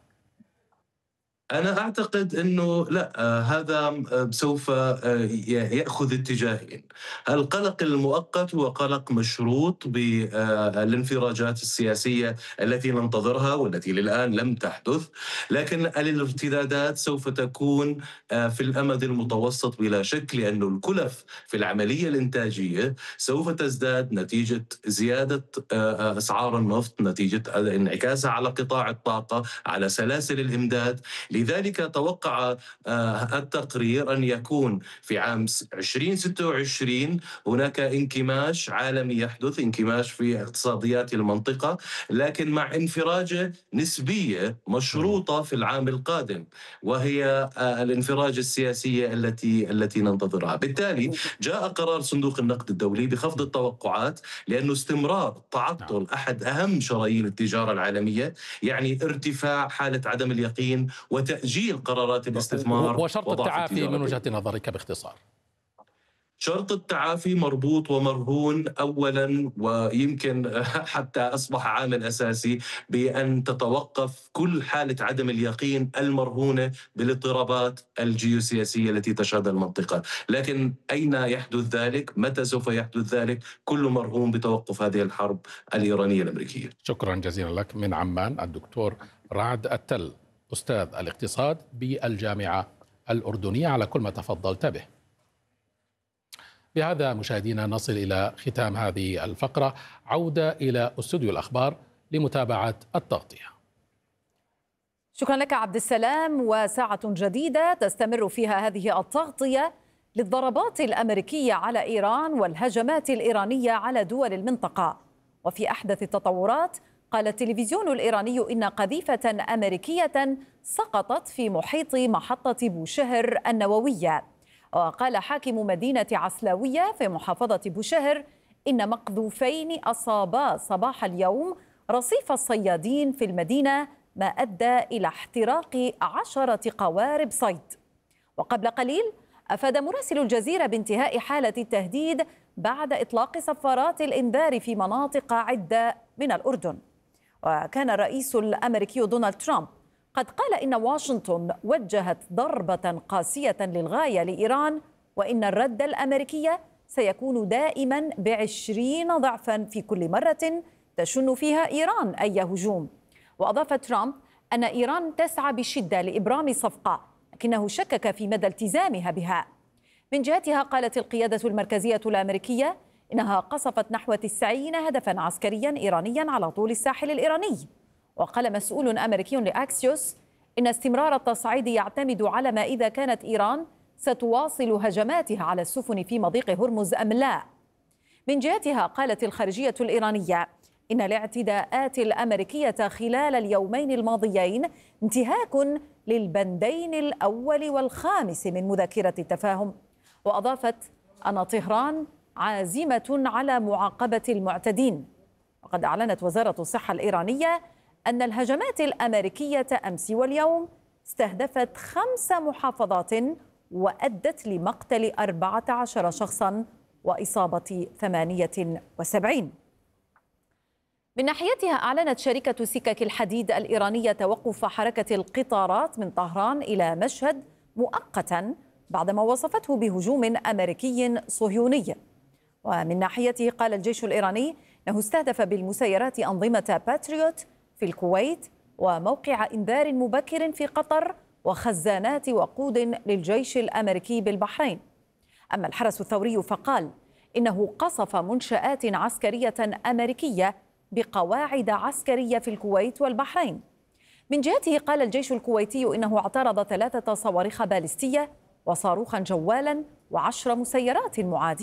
[SPEAKER 11] أنا أعتقد أنه لا، هذا سوف يأخذ اتجاهين. القلق المؤقت هو قلق مشروط بالانفراجات السياسية التي ننتظرها والتي للآن لم تحدث، لكن الارتدادات سوف تكون في الأمد المتوسط بلا شك، لأن الكلف في العملية الإنتاجية سوف تزداد نتيجة زيادة أسعار النفط، نتيجة انعكاسها على قطاع الطاقة، على سلاسل الإمداد. لذلك توقع التقرير أن يكون في عام ألفين وستة وعشرين هناك انكماش عالمي يحدث، انكماش في اقتصاديات المنطقة، لكن مع انفراجة نسبية مشروطة في العام القادم، وهي الانفراجة السياسية التي التي ننتظرها. بالتالي جاء قرار صندوق النقد الدولي بخفض التوقعات، لأنه استمرار تعطل أحد أهم شرايين التجارة العالمية يعني ارتفاع حالة عدم اليقين وتأجيل قرارات الاستثمار
[SPEAKER 9] وشرط التعافي من وجهة نظرك باختصار.
[SPEAKER 11] شرط التعافي مربوط ومرهون أولا، ويمكن حتى أصبح عامل أساسي، بأن تتوقف كل حالة عدم اليقين المرهونة بالاضطرابات الجيوسياسية التي تشهدها المنطقة. لكن أين يحدث ذلك؟ متى سوف يحدث ذلك؟ كل مرهون بتوقف هذه الحرب الإيرانية الأمريكية.
[SPEAKER 9] شكرا جزيلا لك. من عمان الدكتور رعد التل أستاذ الاقتصاد بالجامعة الأردنية على كل ما تفضلت به. بهذا مشاهدينا نصل إلى ختام هذه الفقرة. عودة إلى استوديو الأخبار لمتابعة التغطية.
[SPEAKER 2] شكرا لك عبد السلام. وساعة جديدة تستمر فيها هذه التغطية للضربات الأمريكية على إيران والهجمات الإيرانية على دول المنطقة. وفي أحدث التطورات قال التلفزيون الإيراني إن قذيفة أمريكية سقطت في محيط محطة بوشهر النووية. وقال حاكم مدينة عسلاوية في محافظة بوشهر إن مقذوفين أصابا صباح اليوم رصيف الصيادين في المدينة، ما أدى إلى احتراق عشرة قوارب صيد. وقبل قليل أفاد مراسل الجزيرة بانتهاء حالة التهديد بعد إطلاق صفارات الإنذار في مناطق عدة من الأردن. وكان الرئيس الأمريكي دونالد ترامب قد قال إن واشنطن وجهت ضربة قاسية للغاية لإيران، وإن الرد الأمريكي سيكون دائما بعشرين ضعفا في كل مرة تشن فيها إيران أي هجوم. وأضاف ترامب أن إيران تسعى بشدة لإبرام صفقة، لكنه شكك في مدى التزامها بها. من جهتها قالت القيادة المركزية الأمريكية إنها قصفت نحو تسعين هدفا عسكريا إيرانيا على طول الساحل الإيراني. وقال مسؤول أمريكي لأكسيوس إن استمرار التصعيد يعتمد على ما إذا كانت إيران ستواصل هجماتها على السفن في مضيق هرمز أم لا. من جهتها قالت الخارجية الإيرانية إن الاعتداءات الأمريكية خلال اليومين الماضيين انتهاك للبندين الأول والخامس من مذكرة التفاهم. وأضافت أن طهران عازمة على معاقبة المعتدين. وقد أعلنت وزارة الصحة الإيرانية أن الهجمات الأمريكية أمس واليوم استهدفت خمس محافظات وأدت لمقتل أربعة عشر شخصا وإصابة ثمانية وسبعين. من ناحيتها أعلنت شركة سكك الحديد الإيرانية توقف حركة القطارات من طهران إلى مشهد مؤقتا بعدما وصفته بهجوم أمريكي صهيوني. ومن ناحيته قال الجيش الإيراني أنه استهدف بالمسيرات أنظمة باتريوت في الكويت وموقع إنذار مبكر في قطر وخزانات وقود للجيش الأمريكي بالبحرين. أما الحرس الثوري فقال إنه قصف منشآت عسكرية أمريكية بقواعد عسكرية في الكويت والبحرين. من جهته قال الجيش الكويتي إنه اعترض ثلاثة صواريخ باليستية وصاروخا جوالا وعشر مسيرات معادية.